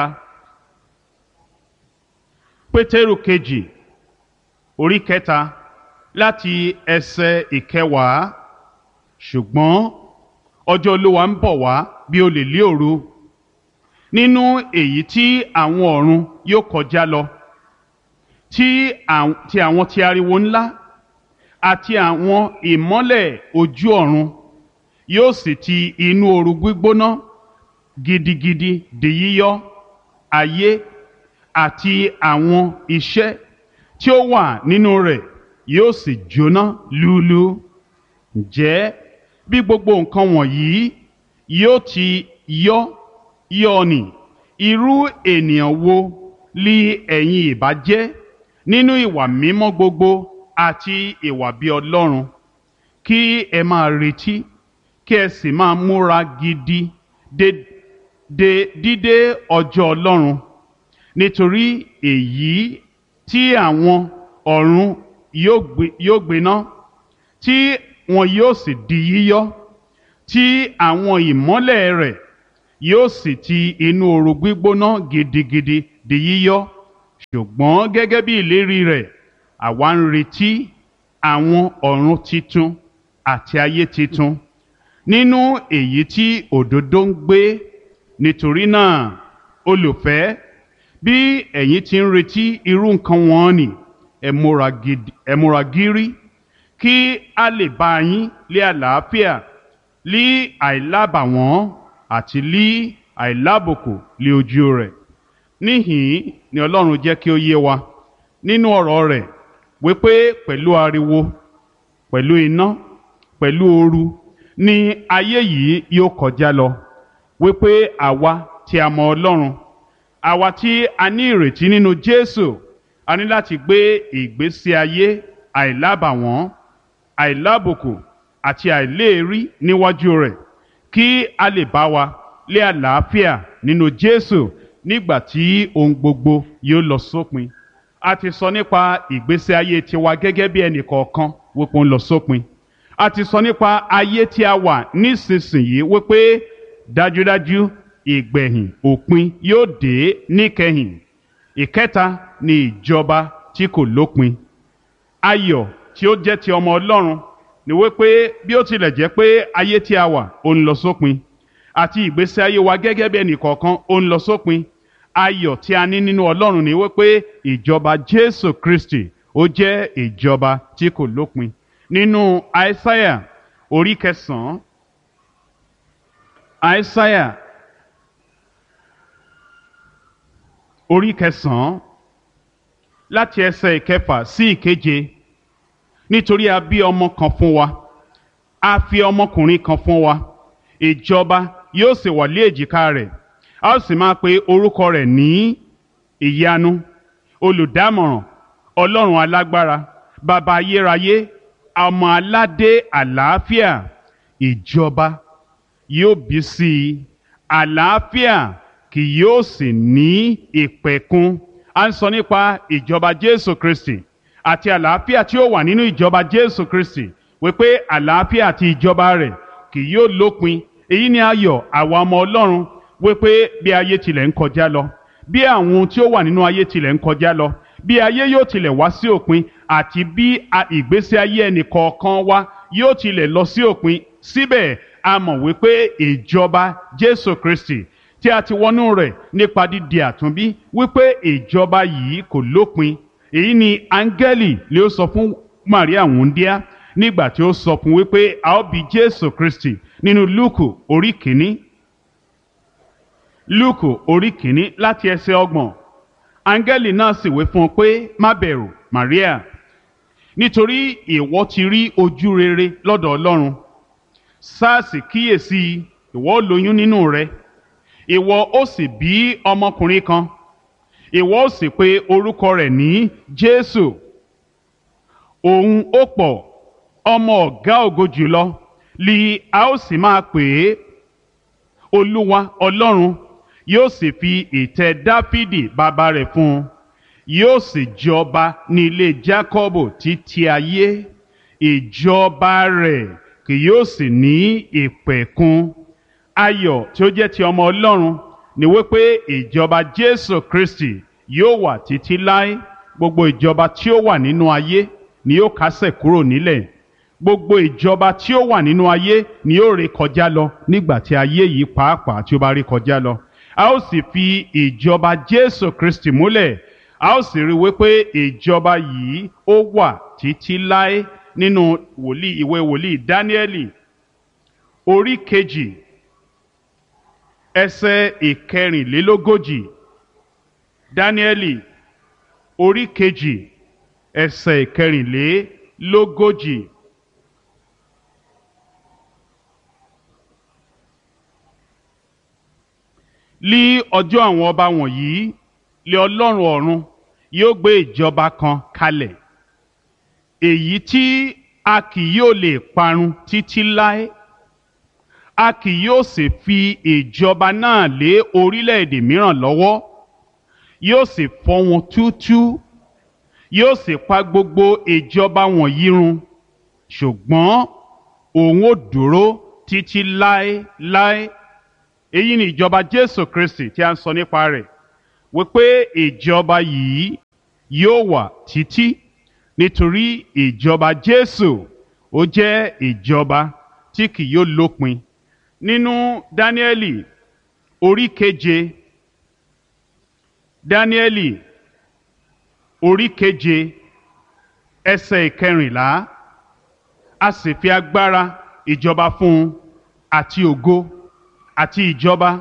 Pétérù kejì orí kẹta láti ẹsẹ̀ ìkẹwàá. Ṣùgbọ́n ọjọ́ Olúwa ń bọ̀ wá bí olè lé òru, nínú èyí tí àwọn ọ̀run yóò kọjá lọ, tí àwọn ti ariwo ńlá àti àwọn ìmọ́lẹ̀ ojú ọ̀run yóò sì ti inú ooru gbígbóná gidigidi di yíyọ. Ayé àti àwọn iṣẹ́ tí ó wà nínú rẹ̀ yóò sì jóná lúlú. Ǹjẹ́ bí gbogbo nǹkan wọ̀nyí yóò ti yọ́ yọ́ ni, irú ènìyàn wo li ẹ̀yin ìbá jẹ́ nínú ìwà mímọ́ gbogbo àti ìwà bí Ọlọ́run? Kí ẹ máa retí, kí ẹ sì máa múra gidi de de dídé ọjọ́ Ọlọ́run, nítorí èyí tí àwọn ọ̀run yóò gbiná, tí wọn yóò sì di yíyọ, tí àwọn ìmọ́lẹ̀ rẹ̀ yóò sì ti inú ooru gbígbóná gidigidi di yíyọ́. Ṣùgbọ́n gẹ́gẹ́ bí ìlérí rẹ̀, àwa ń retí àwọn ọ̀run titun àti ayé titun nínú èyí tí òdodo ń gbé. Nítorí náà, olùfẹ́, bí ẹ̀yin ti ń retí irú nǹkan wọ̀nnì, ẹ múra gidi, ẹ múra gírí, kí a lè bá yín lé àlàáfíà, lí àìlábàwọ́n àti lí àìlábùkù lé ojú rẹ̀. Níhìn ni Ọlọ́run jẹ́ kí ó yé wa nínú ọ̀rọ̀ rẹ̀ wípé pẹ̀lú ariwo, pẹ̀lú iná, pẹ̀lú ooru ni ayé yìí yóò kọjá lọ, wípé àwa tí a mọ Ọlọ́run, àwa tí a ní ìrètí nínú Jésù, a ní láti gbé ìgbésí ayé àìlábàwọ́n, àìlábùkù àti àìléèrí níwájú rẹ̀, kí a lè bá wa lé àlàáfíà nínú Jésù nígbà tí ohun gbogbo yóò lọ sópin. A ti sọ nípa ìgbésí ayé tiwa gẹ́gẹ́ bí ẹnì kọ̀ọ̀kan wípé ó ń lọ sópin. A ti sọ nípa ayé tí a wà nísinsìnyí wípé dájúdájú ìgbẹ̀yìn òpin yóò dé níkẹyìn. Ìkẹta ni ìjọba tí kò lópin. Ayọ̀ tí ó jẹ́ ti ọmọ Ọlọ́run ni wípé bí ó tilẹ̀ jẹ́ pé ayé tí a wà ó ń lọ sópin, àti ìgbésí ayé wa gẹ́gẹ́ bí ẹnì kọ̀ọ̀kan ó ń lọ sópin, ayọ̀ tí a ní nínú Ọlọ́run ni wípé ìjọba Jésù Kristi ó jẹ́ ìjọba tí kò lópin. Nínú Aísáyà orí kẹsàn-án, Aísáyà orí kẹsàn-án láti ẹsẹ̀ ìkẹfà sí ìkeje. Nítorí a bí ọmọ kan fún wa, a fi ọmọkùnrin kan fún wa, ìjọba yóò sì wà lé èjìká rẹ̀. A ó sì máa pe orúkọ rẹ̀ ní ìyanu, olùdámọ̀ràn, Ọlọ́run alágbára, bàbá ayérayé, ọmọ aládé àlàáfíà. Ìjọba yóò bí sí i, àlàáfíà kì yóò sì ní ìpẹ̀kun. A ń sọ nípa ìjọba Jésù Kristi àti àlàáfíà tí ó wà nínú ìjọba Jésù Kristi, wípé àlàáfíà àti ìjọba rẹ̀ kì yóò lópin. Èyí ni ayọ̀ àwa ọmọ Ọlọ́run, wípé bí ayé tilẹ̀ ń kọjá lọ, bí àwọn ohun tí ó wà nínú ayé tilẹ̀ ń kọjá lọ, bí ayé yóò tilẹ̀ wá sí òpin, àti bí ìgbésí ayé ẹnì kọ̀ọ̀kan wa yóò tilẹ̀ lọ sí òpin, síbẹ̀ a mọ̀ wípé ìjọba Jésù Kristi tí a ti wọnú rẹ̀ nípa dídi àtúnbí, wípé ìjọba yìí kò lópin. Èyí ni áńgẹ́lì lè ó sọ fún Màríà wúńdíá nígbà tí ó sọ fún wípé a ó bí Jésù Kristi nínú Lúùkù orí kìíní. Lúùkù orí kìíní láti ẹsẹ̀ ọgbọ̀n. Áńgẹ́lì náà sì wí fún un pé, má bẹ̀rù Màríà, nítorí ìwọ ti rí ojú rere lọ́dọ̀ Ọlọ́run. Sáàsì kíyèsí, ìwọ ó lóyún nínú rẹ, ìwọ ó sì bí ọmọkùnrin kan, ìwọ ó sì pe orúkọ rẹ̀ ní Jésù. Òun ó pọ̀, ọmọ ọ̀gá ògo jùlọ li a ó sì máa pè é. Olúwa Ọlọ́run yóò sì fi ìtẹ́ Dáfídì bàbá rẹ̀ fún un, yóò sì jọba ní ilé Jákọ́bù títí ayé. Ìjọba rẹ̀ kì yóò sì ní ìpẹ̀kun. Ayọ̀ tí ó jẹ́ ti ọmọ Ọlọ́run ni wípé ìjọba Jésù Kristi yóò wà títí láé. Gbogbo ìjọba tí ó wà nínú ayé ni yóò kásẹ̀ kúrò nílẹ̀. Gbogbo ìjọba tí ó wà nínú ayé ni yóò ré kọjá lọ nígbà tí ayé yìí pàápàá tí ó bá ré kọjá lọ. A ó sì fi ìjọba Jésù Kristi múlẹ̀. A ó sì rí wípé ìjọba yìí ó wà títí láé. Nínú wòlíì ìwé wòlíì Dáníẹ́lì orí kejì ẹsẹ̀ ìkẹrìnlélógójì. Dáníẹ́lì orí kejì ẹsẹ̀ ìkẹrìnlélógójì. Lí ọjọ́ àwọn ọba wọ̀nyí, lé Ọlọ́run ọ̀run yóò gbé ìjọba kan kalẹ̀, èyí tí a kì yóò lè parun títí láé. A kì yóò sì fi ìjọba náà lé orílẹ̀-èdè mìíràn lọ́wọ́. Yóò sì fọ́ wọn túútúú, yóò sì pa gbogbo ìjọba wọ̀nyí run, ṣùgbọ́n òun ó dúró títí láéláé. èyí ni ìjọba Jésù Kristi tí a ń sọ nípa rẹ̀, wípé ìjọba yìí yóò wà títí, nítorí ìjọba Jésù ó jẹ́ ìjọba tí kì yóò lópin. Nínú Dáníẹ́lì orí keje, Dáníẹ́lì orí keje ẹsẹ̀ ìkẹrìnlá, a sì fi agbára ìjọba fún un àti ògo àti ìjọba,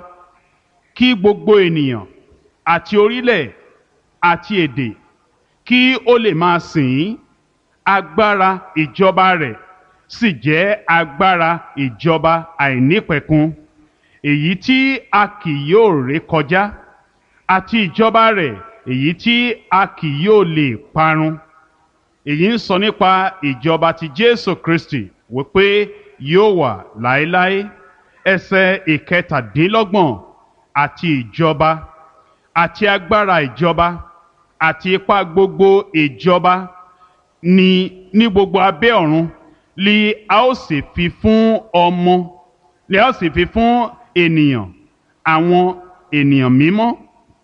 kí gbogbo ènìyàn àti orílẹ̀ àti èdè kí ó lè máa sìn ín. Agbára ìjọba rẹ̀ sì jẹ́ agbára ìjọba àìnípẹ̀kun, èyí tí a kì yóò ré kọjá, àti ìjọba rẹ̀ èyí tí a kì yóò lè parun. Èyí ń sọ nípa ìjọba ti Jésù Kristi, wípé yóò wà láéláé. Ẹsẹ̀ ìkẹtàdínlọ́gbọ̀n, àti ìjọba àti agbára ìjọba àti ipá gbogbo ìjọba ni ní gbogbo abẹ́ ọ̀run li a ó sì fi fún ọmọ li a ó sì fi fún ènìyàn, àwọn ènìyàn mímọ́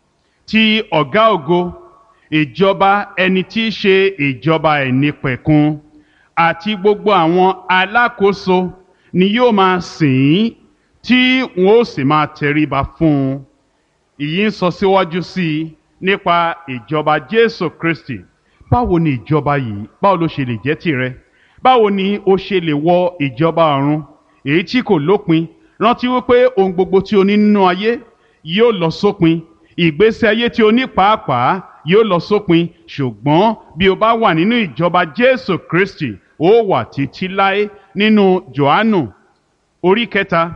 ti ọ̀gá ògo, ìjọba ẹni tí í ṣe ìjọba àìnípẹ̀kun, àti gbogbo àwọn alákòóso ni yóò máa sìn ín, tí wọn ó sì máa tẹríba fún un. Èyí ń sọ síwájú sí i nípa ìjọba Jésù Kristi. Báwo ni ìjọba yìí, báwo ló ṣe lè jẹ́ tìrẹ? Báwo ni o ṣe lè wọ ìjọba ọ̀run èyí tí kò lópin? Rántí wípé ohun gbogbo tí o ní nínú ayé yóò lọ sópin, ìgbésí ayé tí o ní pàápàá yóò lọ sópin, ṣùgbọ́n bí o bá wà nínú ìjọba Jésù Kristi, ó wà títí láé. Nínú Jòhánù orí kẹta,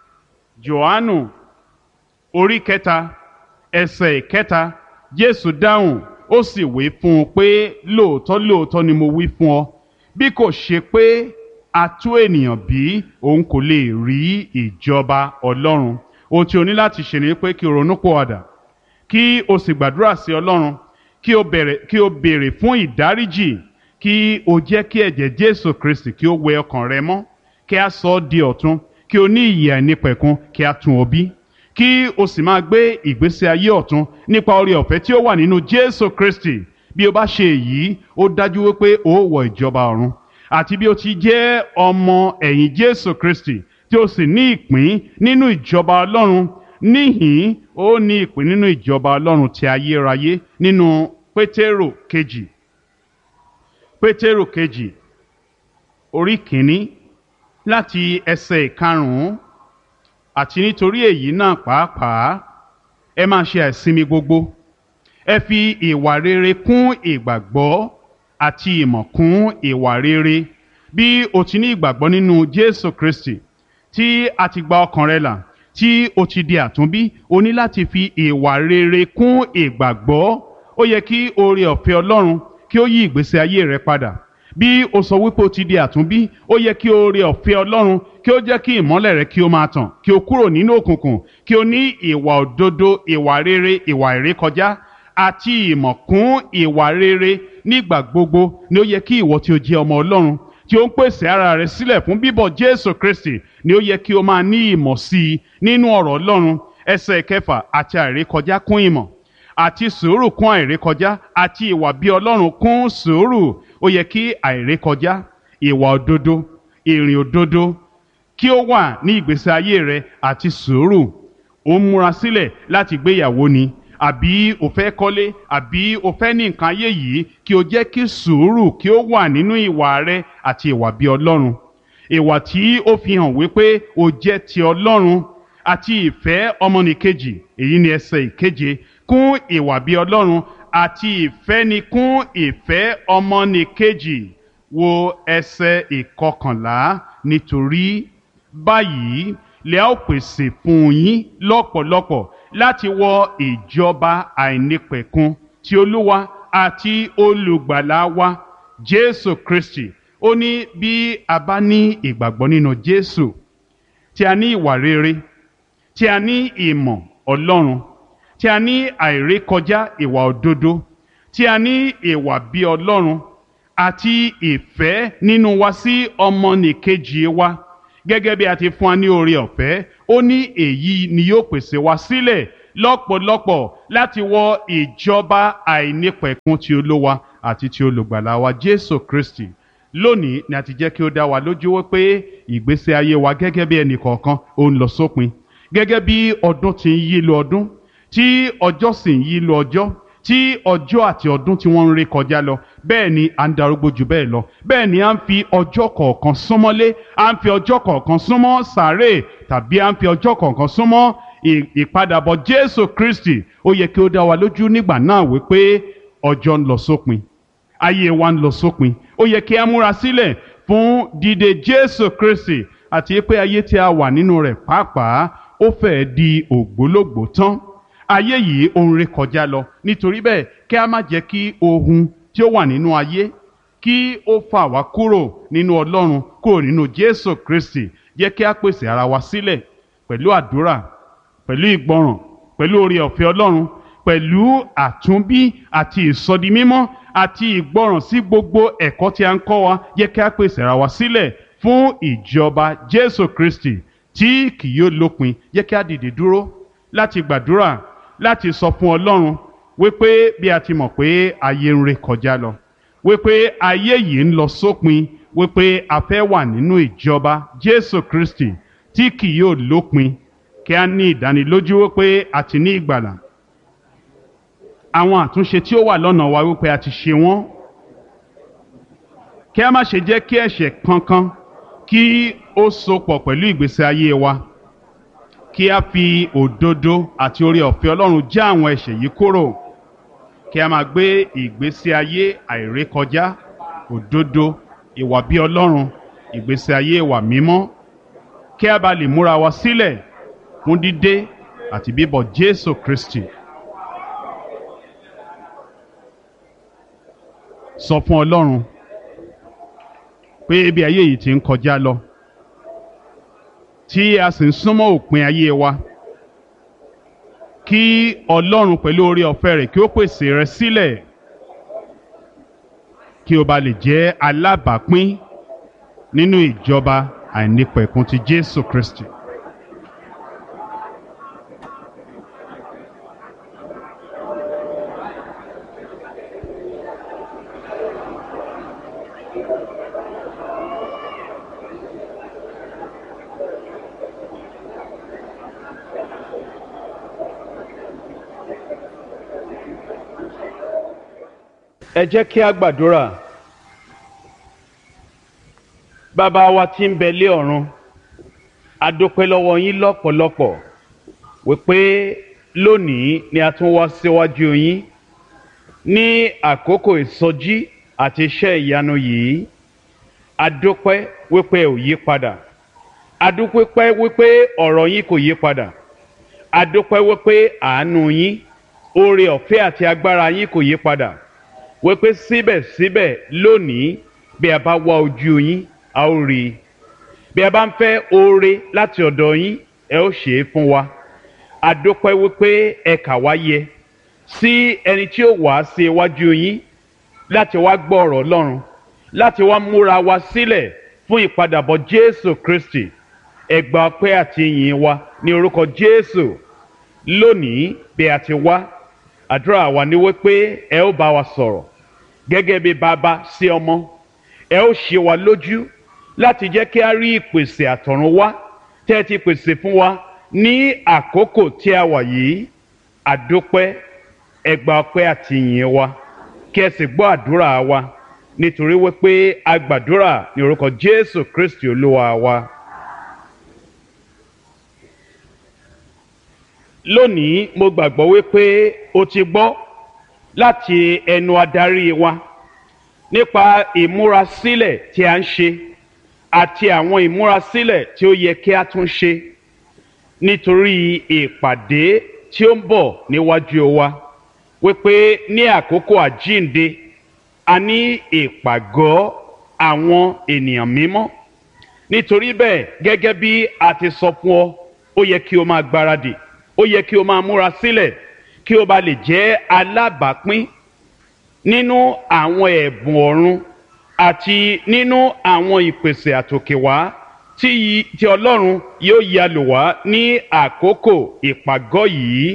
Jòhánù orí kẹta ẹsẹ̀ ìkẹta, Jésù dáhùn ó sì wí fún un pé, lóòótọ́ lóòótọ́ ni mo wí fún ọ, bí kò ṣe pé a tú ènìyàn bí, òun kò lè rí ìjọba Ọlọ́run. Ohun tí o ní láti ṣe ni pé kí o ronúpìwàdà, kí o sì gbàdúrà sí Ọlọ́run, kí o bẹ̀rẹ̀ kí o béèrè fún ìdáríjì, kí o jẹ́ kí ẹ̀jẹ̀ Jésù Kristi kí ó wẹ ọkàn rẹ mọ́, kí a sọ ọ́ di ọ̀tun, kí o ní ìyè àìnípẹ̀kun, kí a tún ọ bí, kí o sì máa gbé ìgbésí ayé ọ̀tun nípa oore ọ̀fẹ́ tí ó wà nínú Jésù Kristi. Bí o bá ṣe èyí, ó dájú wípé o ó wọ ìjọba ọ̀run. Àti bí o ti jẹ́ ọmọ ẹ̀yìn Jésù Kristi tí o sì ní ìpín nínú ìjọba Ọlọ́run, níhìn ó ní ìpín nínú ìjọba Ọlọ́run ti ayérayé. Nínú Pétérù kejì, Pétérù kejì orí kìíní láti ẹsẹ̀ ìkarùn-ún, àti nítorí èyí náà pàápàá ẹ máa ṣe àìsinmi gbogbo, ẹ fi ìwà rere kún ìgbàgbọ́ àti ìmọ̀ kún ìwà rere. Bí o ti ní ìgbàgbọ́ nínú Jésù Kristi, tí a ti gba ọkàn rẹ là, tí o ti di àtúnbí, o ní láti fi ìwà rere kún ìgbàgbọ́. Ó yẹ kí oore ọ̀fẹ́ Ọlọ́run kí ó yí ìgbésí ayé rẹ padà. Bí o sọ wípé o ti di àtúnbí, ó yẹ kí oore ọ̀fẹ́ Ọlọ́run kí ó jẹ́ kí ìmọ́lẹ̀ rẹ kí ó máa tàn, kí o kúrò nínú òkùnkùn, kí o ní ìwà òdodo, ìwà rere, ìwà ìrékọjá àti ìmọ̀ kún ìwà rere. Nígbà gbogbo ni ó yẹ kí ìwọ tí o jẹ́ ọmọ Ọlọ́run, tí ó ń pèsè ara rẹ sílẹ̀ fún bíbọ̀ Jésù Kristi, ni ó yẹ kí o máa ní ìmọ̀ sí i nínú ọ̀rọ̀ Ọlọ́run. Ẹsẹ̀ kẹfà, àti àìrékọjá kún ìmọ̀, àti sùúrù kún àìrékọjá, àti ìwà bí Ọlọ́run kún sùúrù. Ó yẹ kí àìrékọjá, ìwà òdodo, ìrìn òdodo kí ó wà ní ìgbésí ayé rẹ, àti sùúrù. Ó ń múra sílẹ̀ láti gbéyàwó ni, àbí o fẹ́ kọ́lé, àbí o fẹ́ ní nǹkan ayé yìí, kí o jẹ́ kí sùúrù kí ó wà nínú ìwà rẹ àti ìwà bí Ọlọ́run. Ìwà tí ó fi hàn wípé o jẹ́ ti Ọlọ́run, àti ìfẹ́ ọmọnìkejì. Èyí ni ẹsẹ̀ ìkeje, kún ìwà bí Ọlọ́run, àti ìfẹ́ ni kún ìfẹ́ ọmọnìkejì. Wo ẹsẹ̀ ìkọkànlá, nítorí báyìí lè ó pèsè fún yín lọ́pọ̀lọpọ̀ láti wọ ìjọba àìnípẹ̀kun ti Olúwa àti olùgbàlà wa Jésù Kristi. Ó ní bí a bá ní ìgbàgbọ́ nínú Jésù, tí a ní ìwà rere, tí a ní ìmọ̀ Ọlọ́run, tí a ní àìrékọjá ìwà òdodo, tí a ní ìwà bí Ọlọ́run àti ìfẹ́ nínú wa sí ọmọnìkejì wa, gẹ́gẹ́ bí a ti fún wa ní oore ọ̀fẹ́ ó ní èyí ni yóò pèsè wa sílẹ̀ lọ́pọ̀lọpọ̀ láti wọ ìjọba àìnípẹ̀kun ti Olúwa àti ti olùgbàlà wa Jésù Kristi. Lónìí ni a ti jẹ́ kí ó dá wa lójú wípé ìgbésí ayé wa gẹ́gẹ́ bí ẹnì kọ̀ọ̀kan ó ń lọ sópin, gẹ́gẹ́ bí ọdún ti ń yí lọ ọdún, tí ọjọ́ sì ń yí lọ ọjọ́, tí ọjọ́ àti ọdún tí wọ́n ń ré kọjá lọ, bẹ́ẹ̀ ni à ń darúgbó jù bẹ́ẹ̀ lọ, bẹ́ẹ̀ ni à ń fi ọjọ́ kọ̀ọ̀kan súnmọ́lé, à ń fi ọjọ́ kọ̀ọ̀kan súnmọ́ sàréè, tàbí à ń fi ọjọ́ kọ̀ọ̀kan súnmọ́ ìpadàbọ̀ Jésù Kristi. Ó yẹ kí ó dá wa lójú nígbà náà wípé ọjọ́ ń lọ sópin, ayé wa ń lọ sópin. Ó yẹ kí a múra sílẹ̀ fún dídé Jésù Kristi, àti pé ayé tí a wà nínú rẹ̀ pàápàá ó fẹ́ di ògbólógbòó tán. Ayé yìí ó ń ré kọjá lọ, nítorí bẹ́ẹ̀ kí a má jẹ́ kí ohun tí ó wà nínú ayé kí ó fà wá kúrò nínú Ọlọ́run, kúrò nínú Jésù Kristi. Jẹ́ kí a pèsè ara wa sílẹ̀ pẹ̀lú àdúrà, pẹ̀lú ìgbọràn, pẹ̀lú oore ọ̀fẹ́ Ọlọ́run, pẹ̀lú àtúnbí àti ìsọdimímọ́ àti ìgbọràn sí gbogbo ẹ̀kọ́ tí a ń kọ́ wa. Jẹ́ kí a pèsè ara wa sílẹ̀ fún ìjọba Jésù Kristi tí kì yóò lópin. Jẹ́ kí a dìde dúró láti gbàdúrà, láti sọ fún Ọlọ́run wípé bí a ti mọ̀ pé ayé ń ré kọjá lọ, wípé ayé yìí ń lọ sópin, wípé a fẹ́ wà nínú ìjọba Jésù Kristi tí kì yóò lópin. Kí a ní ìdánilójú wípé a ti ní ìgbàlà. Àwọn àtúnṣe tí ó wà lọ́nà wa wípé a ti ṣe wọ́n. Kí a má ṣe jẹ́ kí ẹ̀ṣẹ̀ kankan kí ó sopọ̀ pẹ̀lú ìgbésí ayé wa. Kí a fi òdodo àti oore ọ̀fẹ́ Ọlọ́run já àwọn ẹ̀ṣẹ̀ yìí kúrò. Kí a máa gbé ìgbésí ayé àìrékọjá, òdodo, ìwà bí Ọlọ́run, ìgbésí ayé ìwà mímọ́. Kí a bá lè múra wa sílẹ̀ fún dídé àti bíbọ̀ Jésù Kristi. Sọ fún Ọlọ́run pé bí ayé yìí ti ń kọjá lọ, tí a sì ń súnmọ́ òpin ayé wa, kí Ọlọ́run pẹ̀lú oore ọ̀fẹ́ rẹ̀ kí ó pèsè rẹ sílẹ̀, kí o bá lè jẹ́ alábàápín nínú ìjọba àìnípẹ̀kun ti Jésù Kristi. Ẹ jẹ́ kí a gbàdúrà. Bàbá wa tí ń bẹ lé ọ̀run, a dúpẹ́ lọ́wọ́ yín lọ́pọ̀lọpọ̀ wípé lónìí ni a tún wá síwájú yín ní àkókò ìsọjí àti iṣẹ́ ìyanu yìí. A dúpẹ́ wípé ò yí padà. A dúpẹ́ wípé ọ̀rọ̀ yín kò yí padà. A dúpẹ́ wípé àánú yín, oore ọ̀fẹ́ àti agbára yín kò yí padà. Wípé síbẹ̀síbẹ̀ lónìí bí a bá wá ojú yín a ó rí i. Bí a bá ń fẹ́ oore láti ọ̀dọ̀ yín ẹ ó ṣe é fún wa. A dúpẹ́ wípé ẹ kà wá yẹ sí ẹni tí ó wá sí iwájú yín láti wá gbọ́ ọ̀rọ̀ Ọlọ́run, láti wá múra wa sílẹ̀ fún ìpadàbọ̀ Jésù Kristi. Ẹ gba ọpẹ́ àti ìyìn wa ní orúkọ Jésù. Lónìí bí a ti wá, àdúrà wa ni wípé ẹ ó bá wa sọ̀rọ̀ gẹ́gẹ́ bí bàbá sí ọmọ. Ẹ ó ṣe wa lójú láti jẹ́ kí a rí ìpèsè àtọ̀run wá tẹ́ ẹ ti pèsè fún wa ní àkókò tí a wà yìí. A dúpẹ́, ẹ gba ọpẹ́ àti ìyìn wa, kí ẹ sì gbọ́ àdúrà wa, nítorí wípé a gbàdúrà ní orúkọ Jésù Kristi Olúwa wa. Lónìí mo gbàgbọ́ wípé o ti gbọ́ láti ẹnu adarí wa nípa ìmúrasílẹ̀ tí a ń ṣe àti àwọn ìmúrasílẹ̀ tí ó yẹ kí a tún ṣe nítorí ìpàdé tí ó ń bọ̀ níwájú wa, wípé ní àkókò àjíǹde a ní ìpàgọ́ àwọn ènìyàn mímọ́. Nítorí bẹ́ẹ̀ gẹ́gẹ́ bí a ti sọ fún ọ, ó yẹ kí o máa gbáradì, ó yẹ kí o máa múra sílẹ̀ kí o bá lè jẹ́ alábàápín nínú àwọn ẹ̀bùn ọ̀run àti nínú àwọn ìpèsè àtòkèwá tí tí Ọlọ́run yóò ya lò wá ní àkókò ìpàgọ́ yìí.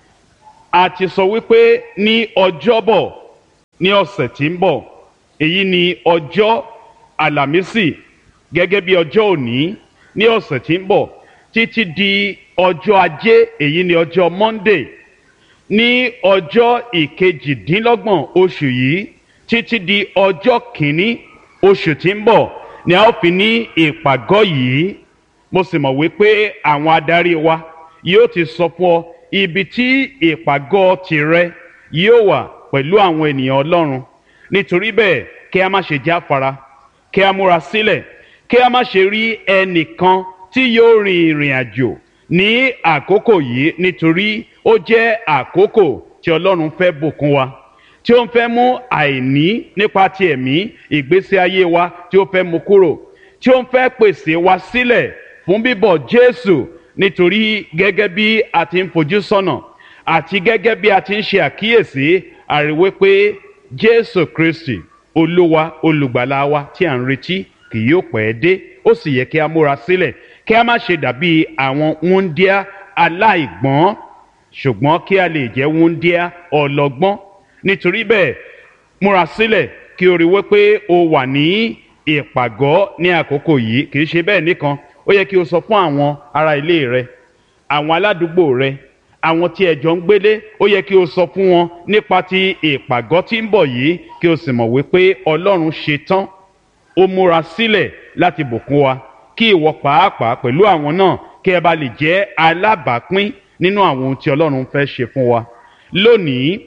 A ti sọ wípé ní ọjọ́bọ̀ ní ọ̀sẹ̀ tí ń bọ̀, èyí ni ọjọ́ àlàmísì gẹ́gẹ́ bí ọjọ́ òní ní ọ̀sẹ̀ tí ń bọ̀ títí di ọjọ́ ajé, èyí ni ọjọ́ Monday ní ọjọ́ ìkejìdínlọ́gbọ̀n oṣù yìí títí di ọjọ́ kìíní oṣù tí ń bọ̀ ni a ó fi ní ìpàgọ́ yìí. Mo sì mọ̀ wípé àwọn adarí wa yóò ti sọ fún ọ ibi tí ìpàgọ́ tìrẹ yóò wà pẹ̀lú àwọn ènìyàn Ọlọ́run. Nítorí bẹ́ẹ̀ kí a má ṣe jáfara, kí a múra sílẹ̀, kí a má ṣe rí ẹnìkan tí yóò rin ìrìn àjò ní àkókò yìí, nítorí ó jẹ́ àkókò tí Ọlọ́run fẹ́ bùkún wa, tí ó ń fẹ́ mú àìní nípa ti ẹ̀mí ìgbésí ayé wa tí ó fẹ́ mú kúrò, tí ó ń fẹ́ pèsè wa sílẹ̀ fún bíbọ̀ Jésù. Nítorí gẹ́gẹ́ bí a ti ń fojú sọ́nà àti gẹ́gẹ́ bí a ti ń ṣe àkíyèsí, a rí wípé Jésù Kristi Olúwa olùgbàlà wa tí à ń retí kì yóò pẹ́ dé. Ó sì yẹ kí a múra sílẹ̀, kí a má ṣe dàbí àwọn wúńdíá aláìgbọ́n, ṣùgbọ́n kí a lè jẹ́ wúńdíá ọlọ́gbọ́n. Nítorí bẹ́ẹ̀ múra sílẹ̀ kí o rí wípé o wà ní ìpàgọ́ ní àkókò yìí. Kì í ṣe bẹ́ẹ̀ nìkan, ó yẹ kí o sọ fún àwọn ará ilé rẹ, àwọn aládùúgbò rẹ, àwọn tí ẹ jọ ń gbélé, ó yẹ kí o sọ fún wọn nípa ti ìpàgọ́ tí ń bọ̀ yìí, kí o sì mọ̀ wípé Ọlọ́run ṣe tán, ó múra sílẹ̀ láti bùkún wa, kí ìwọ pàápàá pẹ̀lú àwọn náà kí ẹ bá lè jẹ́ alábàápín nínú àwọn ohun tí Ọlọ́run fẹ́ ṣe fún wa lónìí.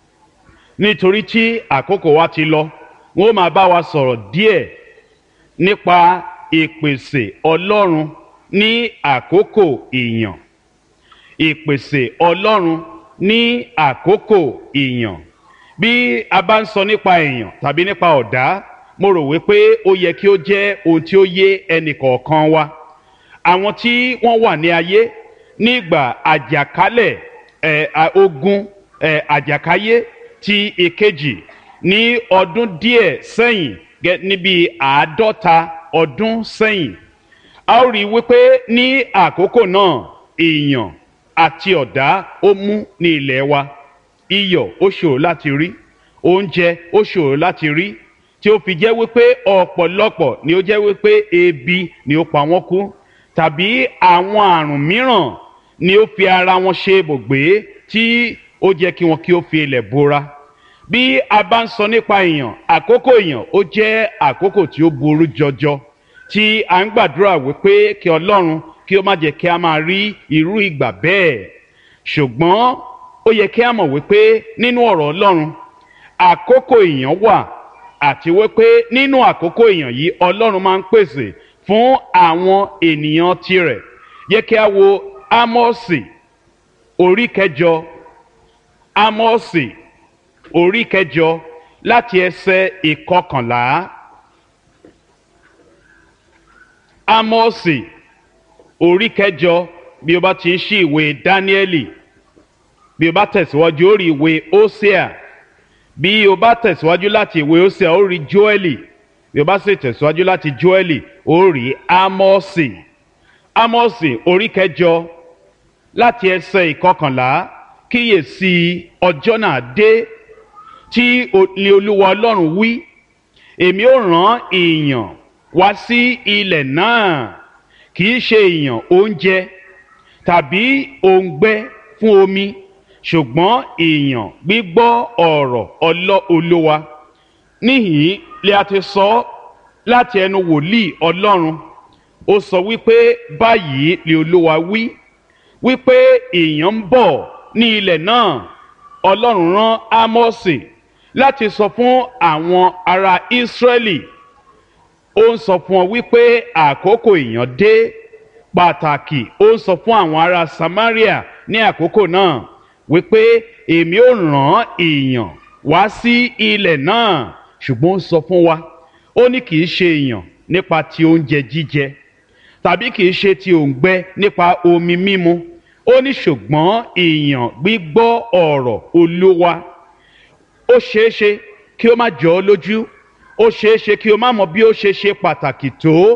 Nítorí tí àkókò wa ti lọ, wọn ó máa bá wa sọ̀rọ̀ díẹ̀ nípa ìpèsè Ọlọ́run ní àkókò ìyàn. Ìpèsè Ọlọ́run ní àkókò ìyàn. Bí a bá ń sọ nípa ìyàn tàbí nípa ọ̀dá, mo rò wípé ó yẹ kí ó jẹ́ ohun tí ó yé ẹnìkọ̀ọ̀kan wa. Àwọn tí wọ́n wà ní ayé nígbà àjàkálẹ̀ ẹ̀ ogun ẹ̀ àjàkáyé ti ìkejì ní ọdún díẹ̀ sẹ́yìn, níbi àádọ́ta ọdún sẹ́yìn, a ó rí wípé ní àkókò náà ìyàn àti ọ̀dá ó mú ní ilẹ̀ wa. Iyọ̀ ó ṣòro láti rí, oúnjẹ ó ṣòro láti rí, tí ó fi jẹ́ wípé ọ̀pọ̀lọpọ̀ ni ó jẹ́ wípé ebi ni ó pa wọ́n kú, tàbí àwọn àrùn mìíràn ni ó fi ara wọn ṣe ibùgbé tí ó jẹ́ kí wọn kí ó fi ilẹ̀ bora. Bí a bá ń sọ nípa ìyàn, àkókò ìyàn ó jẹ́ àkókò tí ó burú jọjọ, tí a ń gbàdúrà wípé kí Ọlọ́run kí ó má jẹ́ kí a máa rí irú ìgbà bẹ́ẹ̀. Ṣùgbọ́n ó yẹ kí a mọ̀ wípé nínú ọ̀rọ̀ Ọlọ́run àkókò ìyàn wà, àti wípé nínú àkókò ìyàn yìí Ọlọ́run máa ń pèsè fún àwọn ènìyàn tirẹ̀. Yẹ kí a wo Ámọ́sì orí kẹjọ, Ámọ́sì orí kẹjọ láti ẹsẹ̀ ìkọkànlá. Ámọ́sì orí kẹjọ, bí o bá ti ń ṣí ìwé Dáníẹ́lì, bí o bá tẹ̀síwájú ó rí ìwé Hósíà, bí o bá tẹ̀síwájú láti ìwé Hósíà ó rí Jóẹ́lì, bí o bá sì tẹ̀síwájú láti Jóẹ́lì ó rí Ámọ́sì. Ámọ́sì orí kẹjọ láti ẹsẹ̀ ìkọkànlá. Kíyèsí ọjọ́ náà dé, tí ni Olúwa Ọlọ́run wí, èmi ó rán ìyàn wá sí ilẹ̀ náà, kì í ṣe ìyàn oúnjẹ tàbí òǹgbẹ fún omi, ṣùgbọ́n ìyàn gbígbọ́ ọ̀rọ̀ Olúwa. Níhìn-ín lè a ti sọ láti ẹnu wòlíì Ọlọ́run. Ó sọ wípé báyìí ni Olúwa wí, wípé ìyàn ń bọ̀ ní ilẹ̀ náà. Ọlọ́run rán Ámọ́sì láti sọ fún àwọn ará Ísírẹ́lì. Ó ń sọ fún ọ wípé àkókò ìyàn dé. Pàtàkì ó ń sọ fún àwọn ará Samaria ní àkókò náà wípé èmi ó rán ìyàn wá sí ilẹ̀ náà. Ṣùgbọ́n ó sọ fún wa, ó ní kì í ṣe ìyàn nípa ti oúnjẹ jíjẹ, tàbí kì í ṣe ti òǹgbẹ nípa omi mímu. Ó ní ṣùgbọ́n ìyàn gbígbọ́ ọ̀rọ̀ Olúwa. Ó ṣeéṣe kí ó má jọ ọ́ lójú, ó ṣeéṣe kí o má mọ bí ó ṣe ṣe pàtàkì tó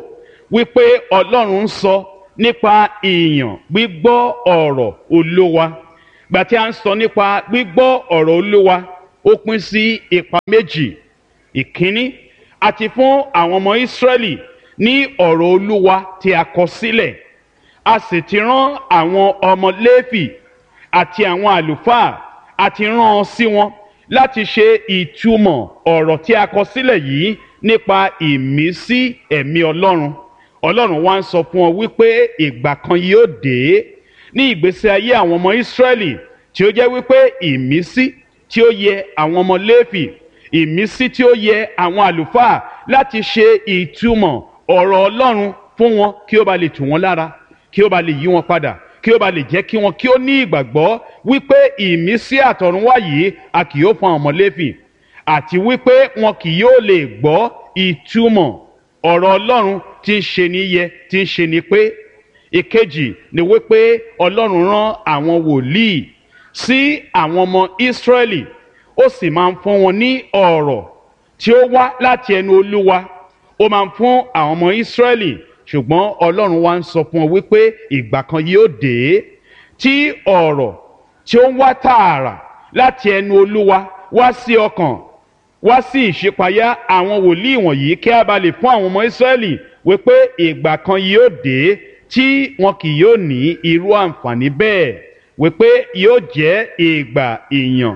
wípé Ọlọ́run ń sọ nípa ìyàn gbígbọ́ ọ̀rọ̀ Olúwa. Gbà tí a ń sọ nípa gbígbọ́ ọ̀rọ̀ Olúwa, ó pín sí ipa méjì. Ìkíní, àti fún àwọn ọmọ Ísírẹ́lì ní ọ̀rọ̀ Olúwa tí a kọ sílẹ̀. A sì ti rán àwọn ọmọ Léfì àti àwọn àlùfáà àti rán ọ sí wọn láti ṣe ìtumọ̀ ọ̀rọ̀ tí a kọ sílẹ̀ yìí nípa ìmísí ẹ̀mí Ọlọ́run. Ọlọ́run wá ń sọ fún ọ wípé ìgbà kan yóò dé ní ìgbésí ayé àwọn ọmọ Ísírẹ́lì tí ó jẹ́ wípé ìmísí tí ó yẹ àwọn ọmọ Léfì, ìmísí tí ó yẹ àwọn àlùfáà láti ṣe ìtumọ̀ ọ̀rọ̀ Ọlọ́run fún wọn kí ó ba lè tù wọ́n lára, kí ó ba lè yí wọn padà, kí ó ba lè jẹ́ kí wọn kí ó ní ìgbàgbọ́ wípé ìmísí àtọ̀runwá yìí a kì yóò fún àwọn ọmọ Léfì, àti wípé wọn kì yóò lè gbọ́ ìtumọ̀ ọ̀rọ̀ Ọlọ́run tí ń ṣe ní yẹ, tí ń ṣe ní pé. Ìkejì ni wípé Ọlọ́run rán àwọn wòlíì sí àwọn ọmọ Ísírẹ́lì, ó sì máa ń fún wọn ní ọ̀rọ̀ tí ó wá láti ẹnu Olúwa. Ó máa ń fún àwọn ọmọ Ísírẹ́lì, ṣùgbọ́n Ọlọ́run wá ń sọ fún wọn wípé ìgbà kan yóò dé tí ọ̀rọ̀ tí ó ń wá tààrà láti ẹnu Olúwa wá sí ọkàn, wá sí ìṣípayá àwọn wòlíì wọ̀nyí, kí a bá lè fún àwọn ọmọ Ísírẹ́lì wípé ìgbà kan yóò dé tí wọn kì yóò ní irú àǹfààní bẹ́ẹ̀, wípé yóò jẹ́ ìgbà ìyàn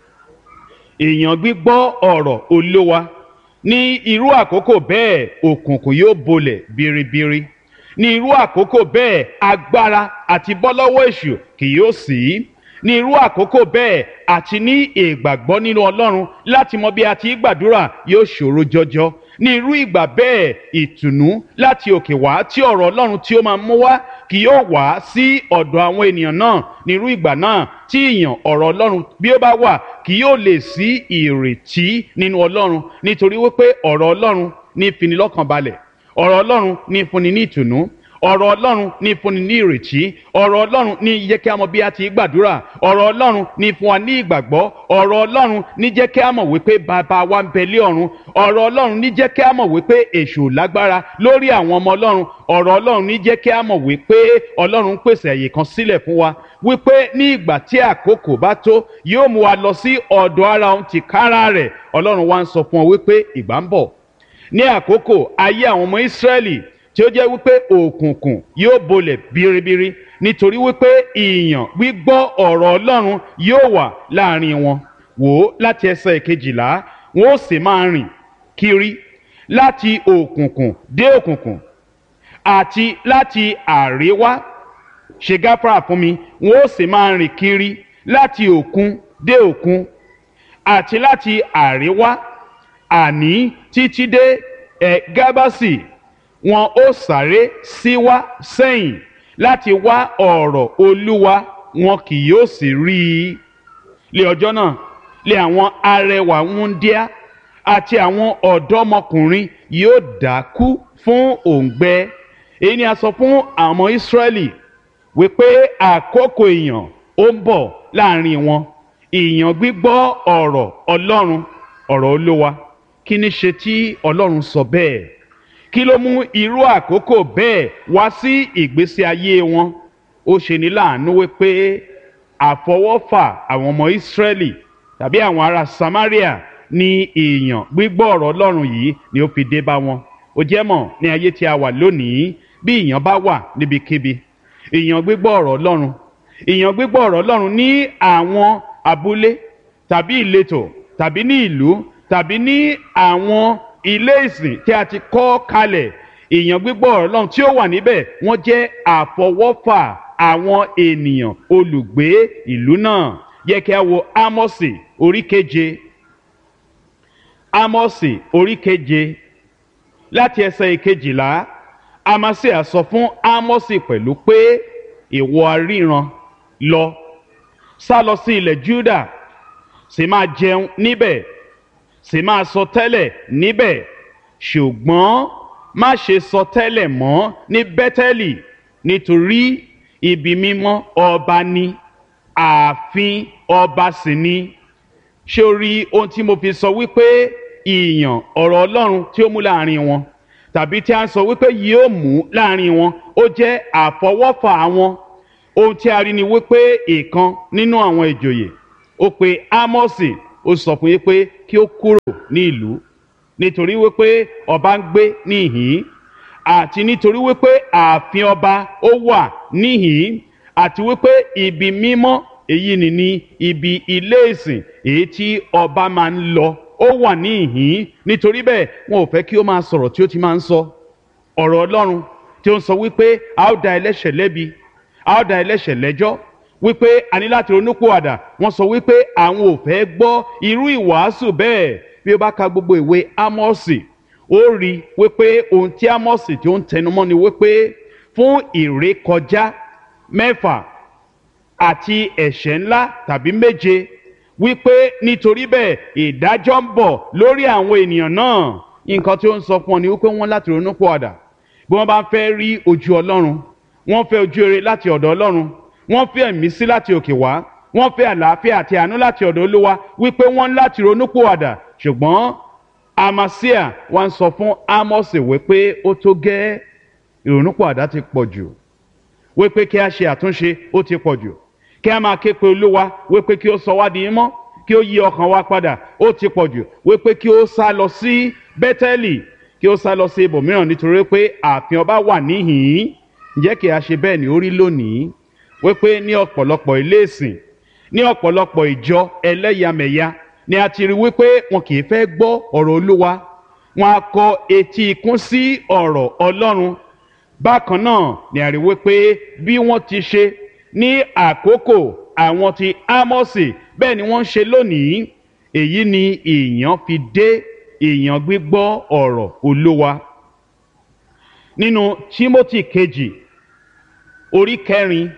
ìyàn gbígbọ́ ọ̀rọ̀ Olúwa. Ní irú àkókò bẹ́ẹ̀ òkùnkùn yóò bolẹ̀ biribiri. Ní irú àkókò bẹ́ẹ̀ agbára àti bọ́ lọ́wọ́ èṣù kì yóò sí. Ní irú àkókò bẹ́ẹ̀ àti ní ìgbàgbọ́ nínú Ọlọ́run láti mọ bí a ti gbàdúrà yóò ṣòro jọjọ. Ní irú ìgbà bẹ́ẹ̀ ìtùnú láti òkè wá tí ọ̀rọ̀ Ọlọ́run tí ó máa mú wá kì yóò wá sí ọ̀dọ̀ àwọn ènìyàn náà. Ní irú ìgbà náà tí ìyàn ọ̀rọ̀ Ọlọ́run bí ó bá wà kì yóò lè sí ìrètí nínú Ọlọ́run, nítorí wípé ọ̀rọ̀ Ọlọ́run ní fini lọ́kàn balẹ̀, ọ̀rọ̀ Ọlọ́run ní fúnni ní ìtùnú, ọ̀rọ̀ Ọlọ́run ní fúnni ní ìrètí, ọ̀rọ̀ Ọlọ́run ní jẹ́ kí a mọ̀ bí a ti gbàdúrà, ọ̀rọ̀ Ọlọ́run ní fún wa ní ìgbàgbọ́, ọ̀rọ̀ Ọlọ́run ní jẹ́ kí a mọ̀ wípé bàbá wa ń bẹ lé ọ̀run, ọ̀rọ̀ Ọlọ́run ní jẹ́ kí a mọ̀ wípé èṣù lágbára lórí àwọn ọmọ Ọlọ́run, ọ̀rọ̀ Ọlọ́run ní jẹ́ kí a mọ̀ wípé Ọlọ́run pèsè àyè kan sílẹ̀ fún wa, wípé ní ìgbà tí àkókò bá tó yóò mú wa lọ sí ọ̀dọ̀ ara òun tìkára rẹ̀. Ọlọ́run wá ń sọ fún ọ wípé ìgbà ń bọ̀ ní àkókò ayé àwọn ọmọ Ísírẹ́lì tí ó jẹ́ wípé òkùnkùn yóò bolẹ̀ biribiri, nítorí wípé ìyàn gbígbọ́ ọ̀rọ̀ Ọlọ́run yóò wà láàrin wọn. Wò ó láti ẹsẹ̀ ìkejìlá, wọn ó sì máa rìn kiri láti òkùnkùn dé òkùnkùn àti láti àríwá, ṣe gáfárà fún mi, wọn ó sì máa rìn kiri láti òkun dé òkun àti láti àríwá, àní títí dé ẹ̀ gábásì. Wọn ó sáré síwá sẹ́yìn láti wá ọ̀rọ̀ Olúwa, wọn kì yóò sì rí i. Lé ọjọ́ náà lé àwọn arẹwà wúńdíá àti àwọn ọ̀dọ́mọkùnrin yóò dákú fún òǹgbẹ. Èyí ni a sọ fún àwọn ọmọ Ísírẹ́lì wípé àkókò ìyàn ó ń bọ̀ láàrin wọn, ìyàn gbígbọ́ ọ̀rọ̀ Ọlọ́run, ọ̀rọ̀ Olúwa. Kí ni ṣe tí Ọlọ́run sọ bẹ́ẹ̀? Kí ló mú irú àkókò bẹ́ẹ̀ wá sí ìgbésí ayé wọn? Ó ṣe ní láàánú wípé àfọwọ́fà àwọn ọmọ Ísírẹ́lì tàbí àwọn ará Samaria ní ìyàn gbígbọ́ ọ̀rọ̀ Ọlọ́run yìí ni ó fi dé bá wọn. Ó jẹ́ mọ̀ ní ayé tí a wà lónìí, bí ìyàn bá wà níbikíbi, ìyàn gbígbọ́ ọ̀rọ̀ Ọlọ́run, ìyàn gbígbọ́ ọ̀rọ̀ Ọlọ́run ní àwọn abúlé tàbí ìletò tàbí ní ìlú tàbí ní àwọn ilé ìsìn tí a ti kọ́ kalẹ̀, ìyàn gbígbọ́ ọ̀rọ̀ Ọlọ́run tí ó wà níbẹ̀ wọ́n jẹ́ àfọwọ́fà àwọn ènìyàn olùgbé ìlú náà. Yẹ kí a wo Ámọ́sì orí keje, Ámọ́sì orí keje láti ẹsẹ̀ ìkejìlá. Amasíà sọ fún Ámọ́sì pẹ̀lú pé ìwọ aríran lọ, sá lọ sí ilẹ̀ Júdà, sì máa jẹun níbẹ̀, sì máa sọ tẹ́lẹ̀ níbẹ̀, ṣùgbọ́n má ṣe sọ tẹ́lẹ̀ mọ́ ní Bẹ́tẹ́lì, nítorí ibi mímọ́ ọba ni, ààfin ọba sì ni. Ṣé o rí ohun tí mo fi sọ wípé ìyàn ọ̀rọ̀ Ọlọ́run tí ó mú láàrin wọn tàbí tí a ń sọ wípé yóò mú láàrin wọn ó jẹ́ àfọwọ́fà wọn. Ohun tí a rí ni wípé ìkan nínú àwọn ìjòyè ó pe Ámọ́sì, ó sọ fún yín pé kí ó kúrò ní ìlú nítorí wípé ọba ń gbé níhìn-ín, àti nítorí wípé ààfin ọba ó wà níhìn-ín, àti wípé ibi mímọ́ èyí ni ní ibi ilé ìsìn èyí tí ọba máa ń lọ ó wà níhìn-ín. Nítorí bẹ́ẹ̀ wọn ò fẹ́ kí ó máa sọ̀rọ̀ tí ó ti máa ń sọ ọ̀rọ̀ Ọlọ́run tí ó ń sọ wípé a ó dá ẹlẹ́ṣẹ̀ lẹ́bi, a ó dá ẹlẹ́ṣẹ̀ lẹ́jọ́, wípé a ní láti ronúpìwàdà. Wọ́n sọ wípé àwọn ò fẹ́ gbọ́ irú ìwàásù bẹ́ẹ̀. Bí ó bá ka gbogbo ìwé Ámọ́sì, ó rí wípé ohun tí Ámọ́sì tí ó ń tẹnumọ́ ni wípé fún ìrékọjá mẹ́fà àti ẹ̀ṣẹ̀ ńlá tàbí méje, wípé nítorí bẹ́ẹ̀ ìdájọ́ ń bọ̀ lórí àwọn ènìyàn náà. Nǹkan tí ó ń sọ fún ọ ni wípé wọ́n láti ronúpìwàdà. Bí wọ́n bá fẹ́ rí ojú Ọlọ́run, wọ́n fẹ́ ojú rere láti ọ̀dọ̀ Ọlọ́run, wọ́n fẹ́ ẹ̀mísí láti òkè wá, wọ́n fẹ́ àlàáfíà àti àánú láti ọ̀dọ̀ Olúwa, wípé wọ́n láti ronúpìwàdà. Ṣùgbọ́n Amasia wá ń sọ fún Ámọ́sì wípé ó tó gẹ́, ìrònúpìwàdà ti pọ̀ jù, wípé kí a ṣe àtúnṣe ó ti pọ̀ jù, kí a máa ké pe Olúwa wípé kí ó sọ wá di mímọ́, kí ó yí ọkàn wa padà ó ti pọ̀ jù, wípé kí ó sá lọ sí Bẹ́tẹ́lì, kí ó sá lọ sí ibòmíràn nítorí pé ààfin ọba wà níhìn-ín. Ǹjẹ́ kí a ṣe bẹ́ẹ̀ ni ó rí lónìí? Wípé ní ọ̀pọ̀lọpọ̀ ilé ìsìn, ní ọ̀pọ̀lọpọ̀ ìjọ ẹlẹ́yàmẹ̀yà ni a ti rí wípé wọn kì í fẹ́ gbọ́ ọ̀rọ̀ Olúwa, wọn á kọ etí ikún sí ọ̀rọ̀ Ọlọ́run. Bákan náà ni a rí wípé bí wọ́n ti ṣe ní àkókò àwọn ti Ámọ́sì bẹ́ẹ̀ ni wọ́n ń ṣe lónìí. Èyí ni ìyàn fi dé ìyàn gbígbọ́ ọ̀rọ̀ Olúwa. Nínú Tímótì kejì orí kẹrin,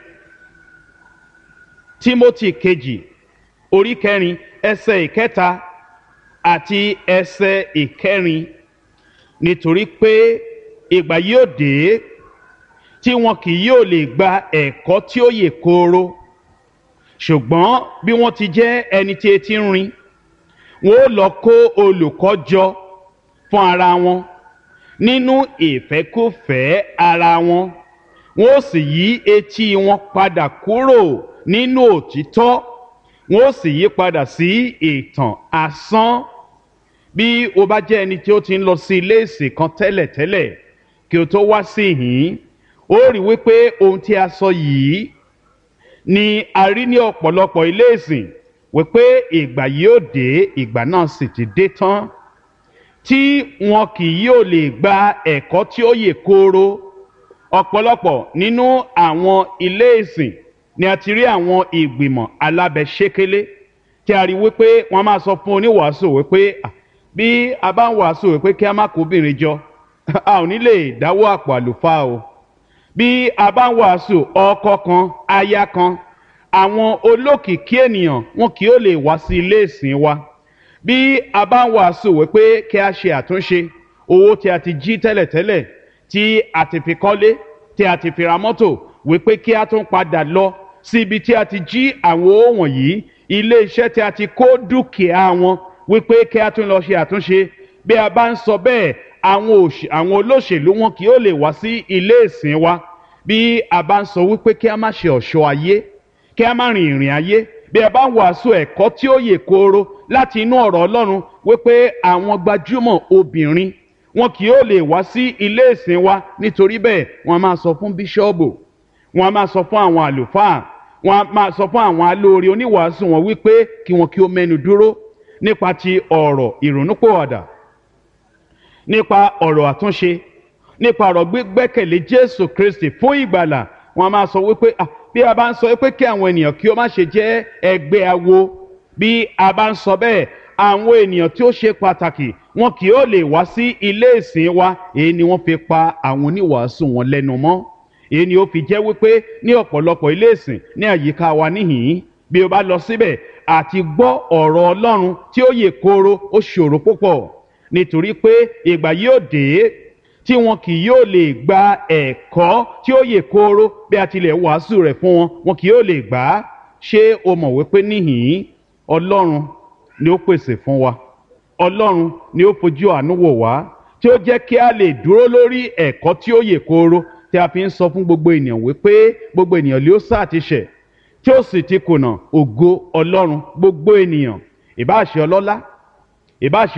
Tímótì kejì orí kẹrin ẹsẹ̀ ìkẹta àti ẹsẹ̀ ìkẹrin, nítorí pé ìgbà yóò dé tí wọn kì yóò lè gba ẹ̀kọ́ tí ó yè kooro, ṣùgbọ́n bí wọ́n ti jẹ́ ẹni tí etí ń rin, wọn ó lọ kó olùkọ́ jọ fún ara wọn nínú ìfẹ́kúfẹ̀ẹ́ ara wọn, wọn ó sì yí etí wọn padà kúrò nínú òtítọ́, wọn ó sì yí padà sí ìtàn asán. Bí o bá jẹ́ ẹni tí ó ti ń lọ sí ilé ìsìn kan tẹ́lẹ̀tẹ́lẹ̀ kí o tó wá sí ìhín, ó rí wípé ohun tí a sọ yìí ni a rí ní ọ̀pọ̀lọpọ̀ ilé ìsìn, wípé ìgbà yóò dé, ìgbà náà sì ti dé tán, tí wọn kì yóò lè gba ẹ̀kọ́ tí ó yè kooro. Ọ̀pọ̀lọpọ̀ nínú àwọn ilé ìsìn ni a ti rí àwọn ìgbìmọ̀ alábẹ́ṣékélé tí a rí wípé wọ́n máa sọ fún oníwàásù wípé bí a bá ń wàásù wípé kí a má kó obìnrin jọ, a ò ní lè dáwọ́ àpò àlùfáà o. Bí a bá ń wàásù ọkọ kan, aya kan, àwọn olókìkí ènìyàn wọn kì yóò lè wá sí ilé ìsìn wa. Bí a bá ń wàásù wípé kí a ṣe àtúnṣe owó tí a ti jí tẹ́lẹ̀tẹ́lẹ̀, tí a ti fi kọ́lé, tí a ti fi ra mọ́tò, wípé kí a tún padà lọ sí ibi tí a ti jí àwọn owó wọ̀nyí, ilé iṣẹ́ tí a ti kó dúkìá wọn, wípé kí a tún lọ ṣe àtúnṣe. Bí a bá ń sọ bẹ́ẹ̀, àwọn olóṣèlú wọn kì yóò lè wá sí ilé ìsìn wa. Bí a bá ń sọ wípé kí a má ṣe ọ̀ṣọ́ ayé, kí a má rìn ìrìn ayé, bí a bá ń wàásù ẹ̀kọ́ tí ó yè kooro láti inú ọ̀rọ̀ Ọlọ́run, wípé àwọn gbajúmọ̀ obìnrin wọn kì yóò lè wá sí ilé ìsìn wa. Nítorí bẹ́ẹ̀ wọ́n máa sọ fún bíṣọ́ọ̀bù, wọ́n máa sọ fún àwọn àlùfáà, wọ́n máa sọ fún àwọn alóore oníwàásù wọn wípé kí wọn kí ó mẹ́nu dúró nípa ti ọ̀rọ̀ ìrònúpìwàdà, nípa ọ̀rọ̀ àtúnṣe, nípa ọ̀rọ̀ gbígbẹ́kẹ̀lé Jésù Kristi fún ìgbàlà. Wọ́n máa sọ wípé bí a bá ń sọ wípé kí àwọn ènìyàn kí ó má ṣe jẹ́ ẹgbẹ́ awo, bí a bá ń sọ bẹ́ẹ̀, àwọn ènìyàn tí ó ṣe pàtàkì wọn kì yóò lè wá sí ilé ìsìn wa. Èyí ni wọ́n fi pa àwọn oníwàásù wọn lẹ́nu mọ́. Èyí ni ó fi jẹ́ wípé ní ọ̀pọ̀lọpọ̀ ilé ìsìn ní àyíká wa níhìn-ín, bí o bá lọ síbẹ̀ àti gbọ́ ọ̀rọ̀ Ọlọ́run tí ó yè kooro ó ṣòro púpọ̀, nítorí pé ìgbà yóò dé tí wọn kì yóò lè gba ẹ̀kọ́ tí ó yè kooro. Bí a tilẹ̀ wàásù rẹ̀ fún wọn, wọn kì yóò lè gbà á. Ṣé o mọ̀ wípé níhìn-ín Ọlọ́run ni ó pèsè fún wa, Ọlọ́run ni ó fojú àánú wò wá, tí ó jẹ́ kí a lè dúró lórí ẹ̀kọ́ tí ó yè kooro tí a fi ń sọ fún gbogbo ènìyàn wípé gbogbo ènìyàn ló sá ti ṣẹ̀ tí ó sì ti kùnà ògo Ọlọ́run. Gbogbo ènìyàn, ìbá ṣe ọlọ́lá, ìbá ṣe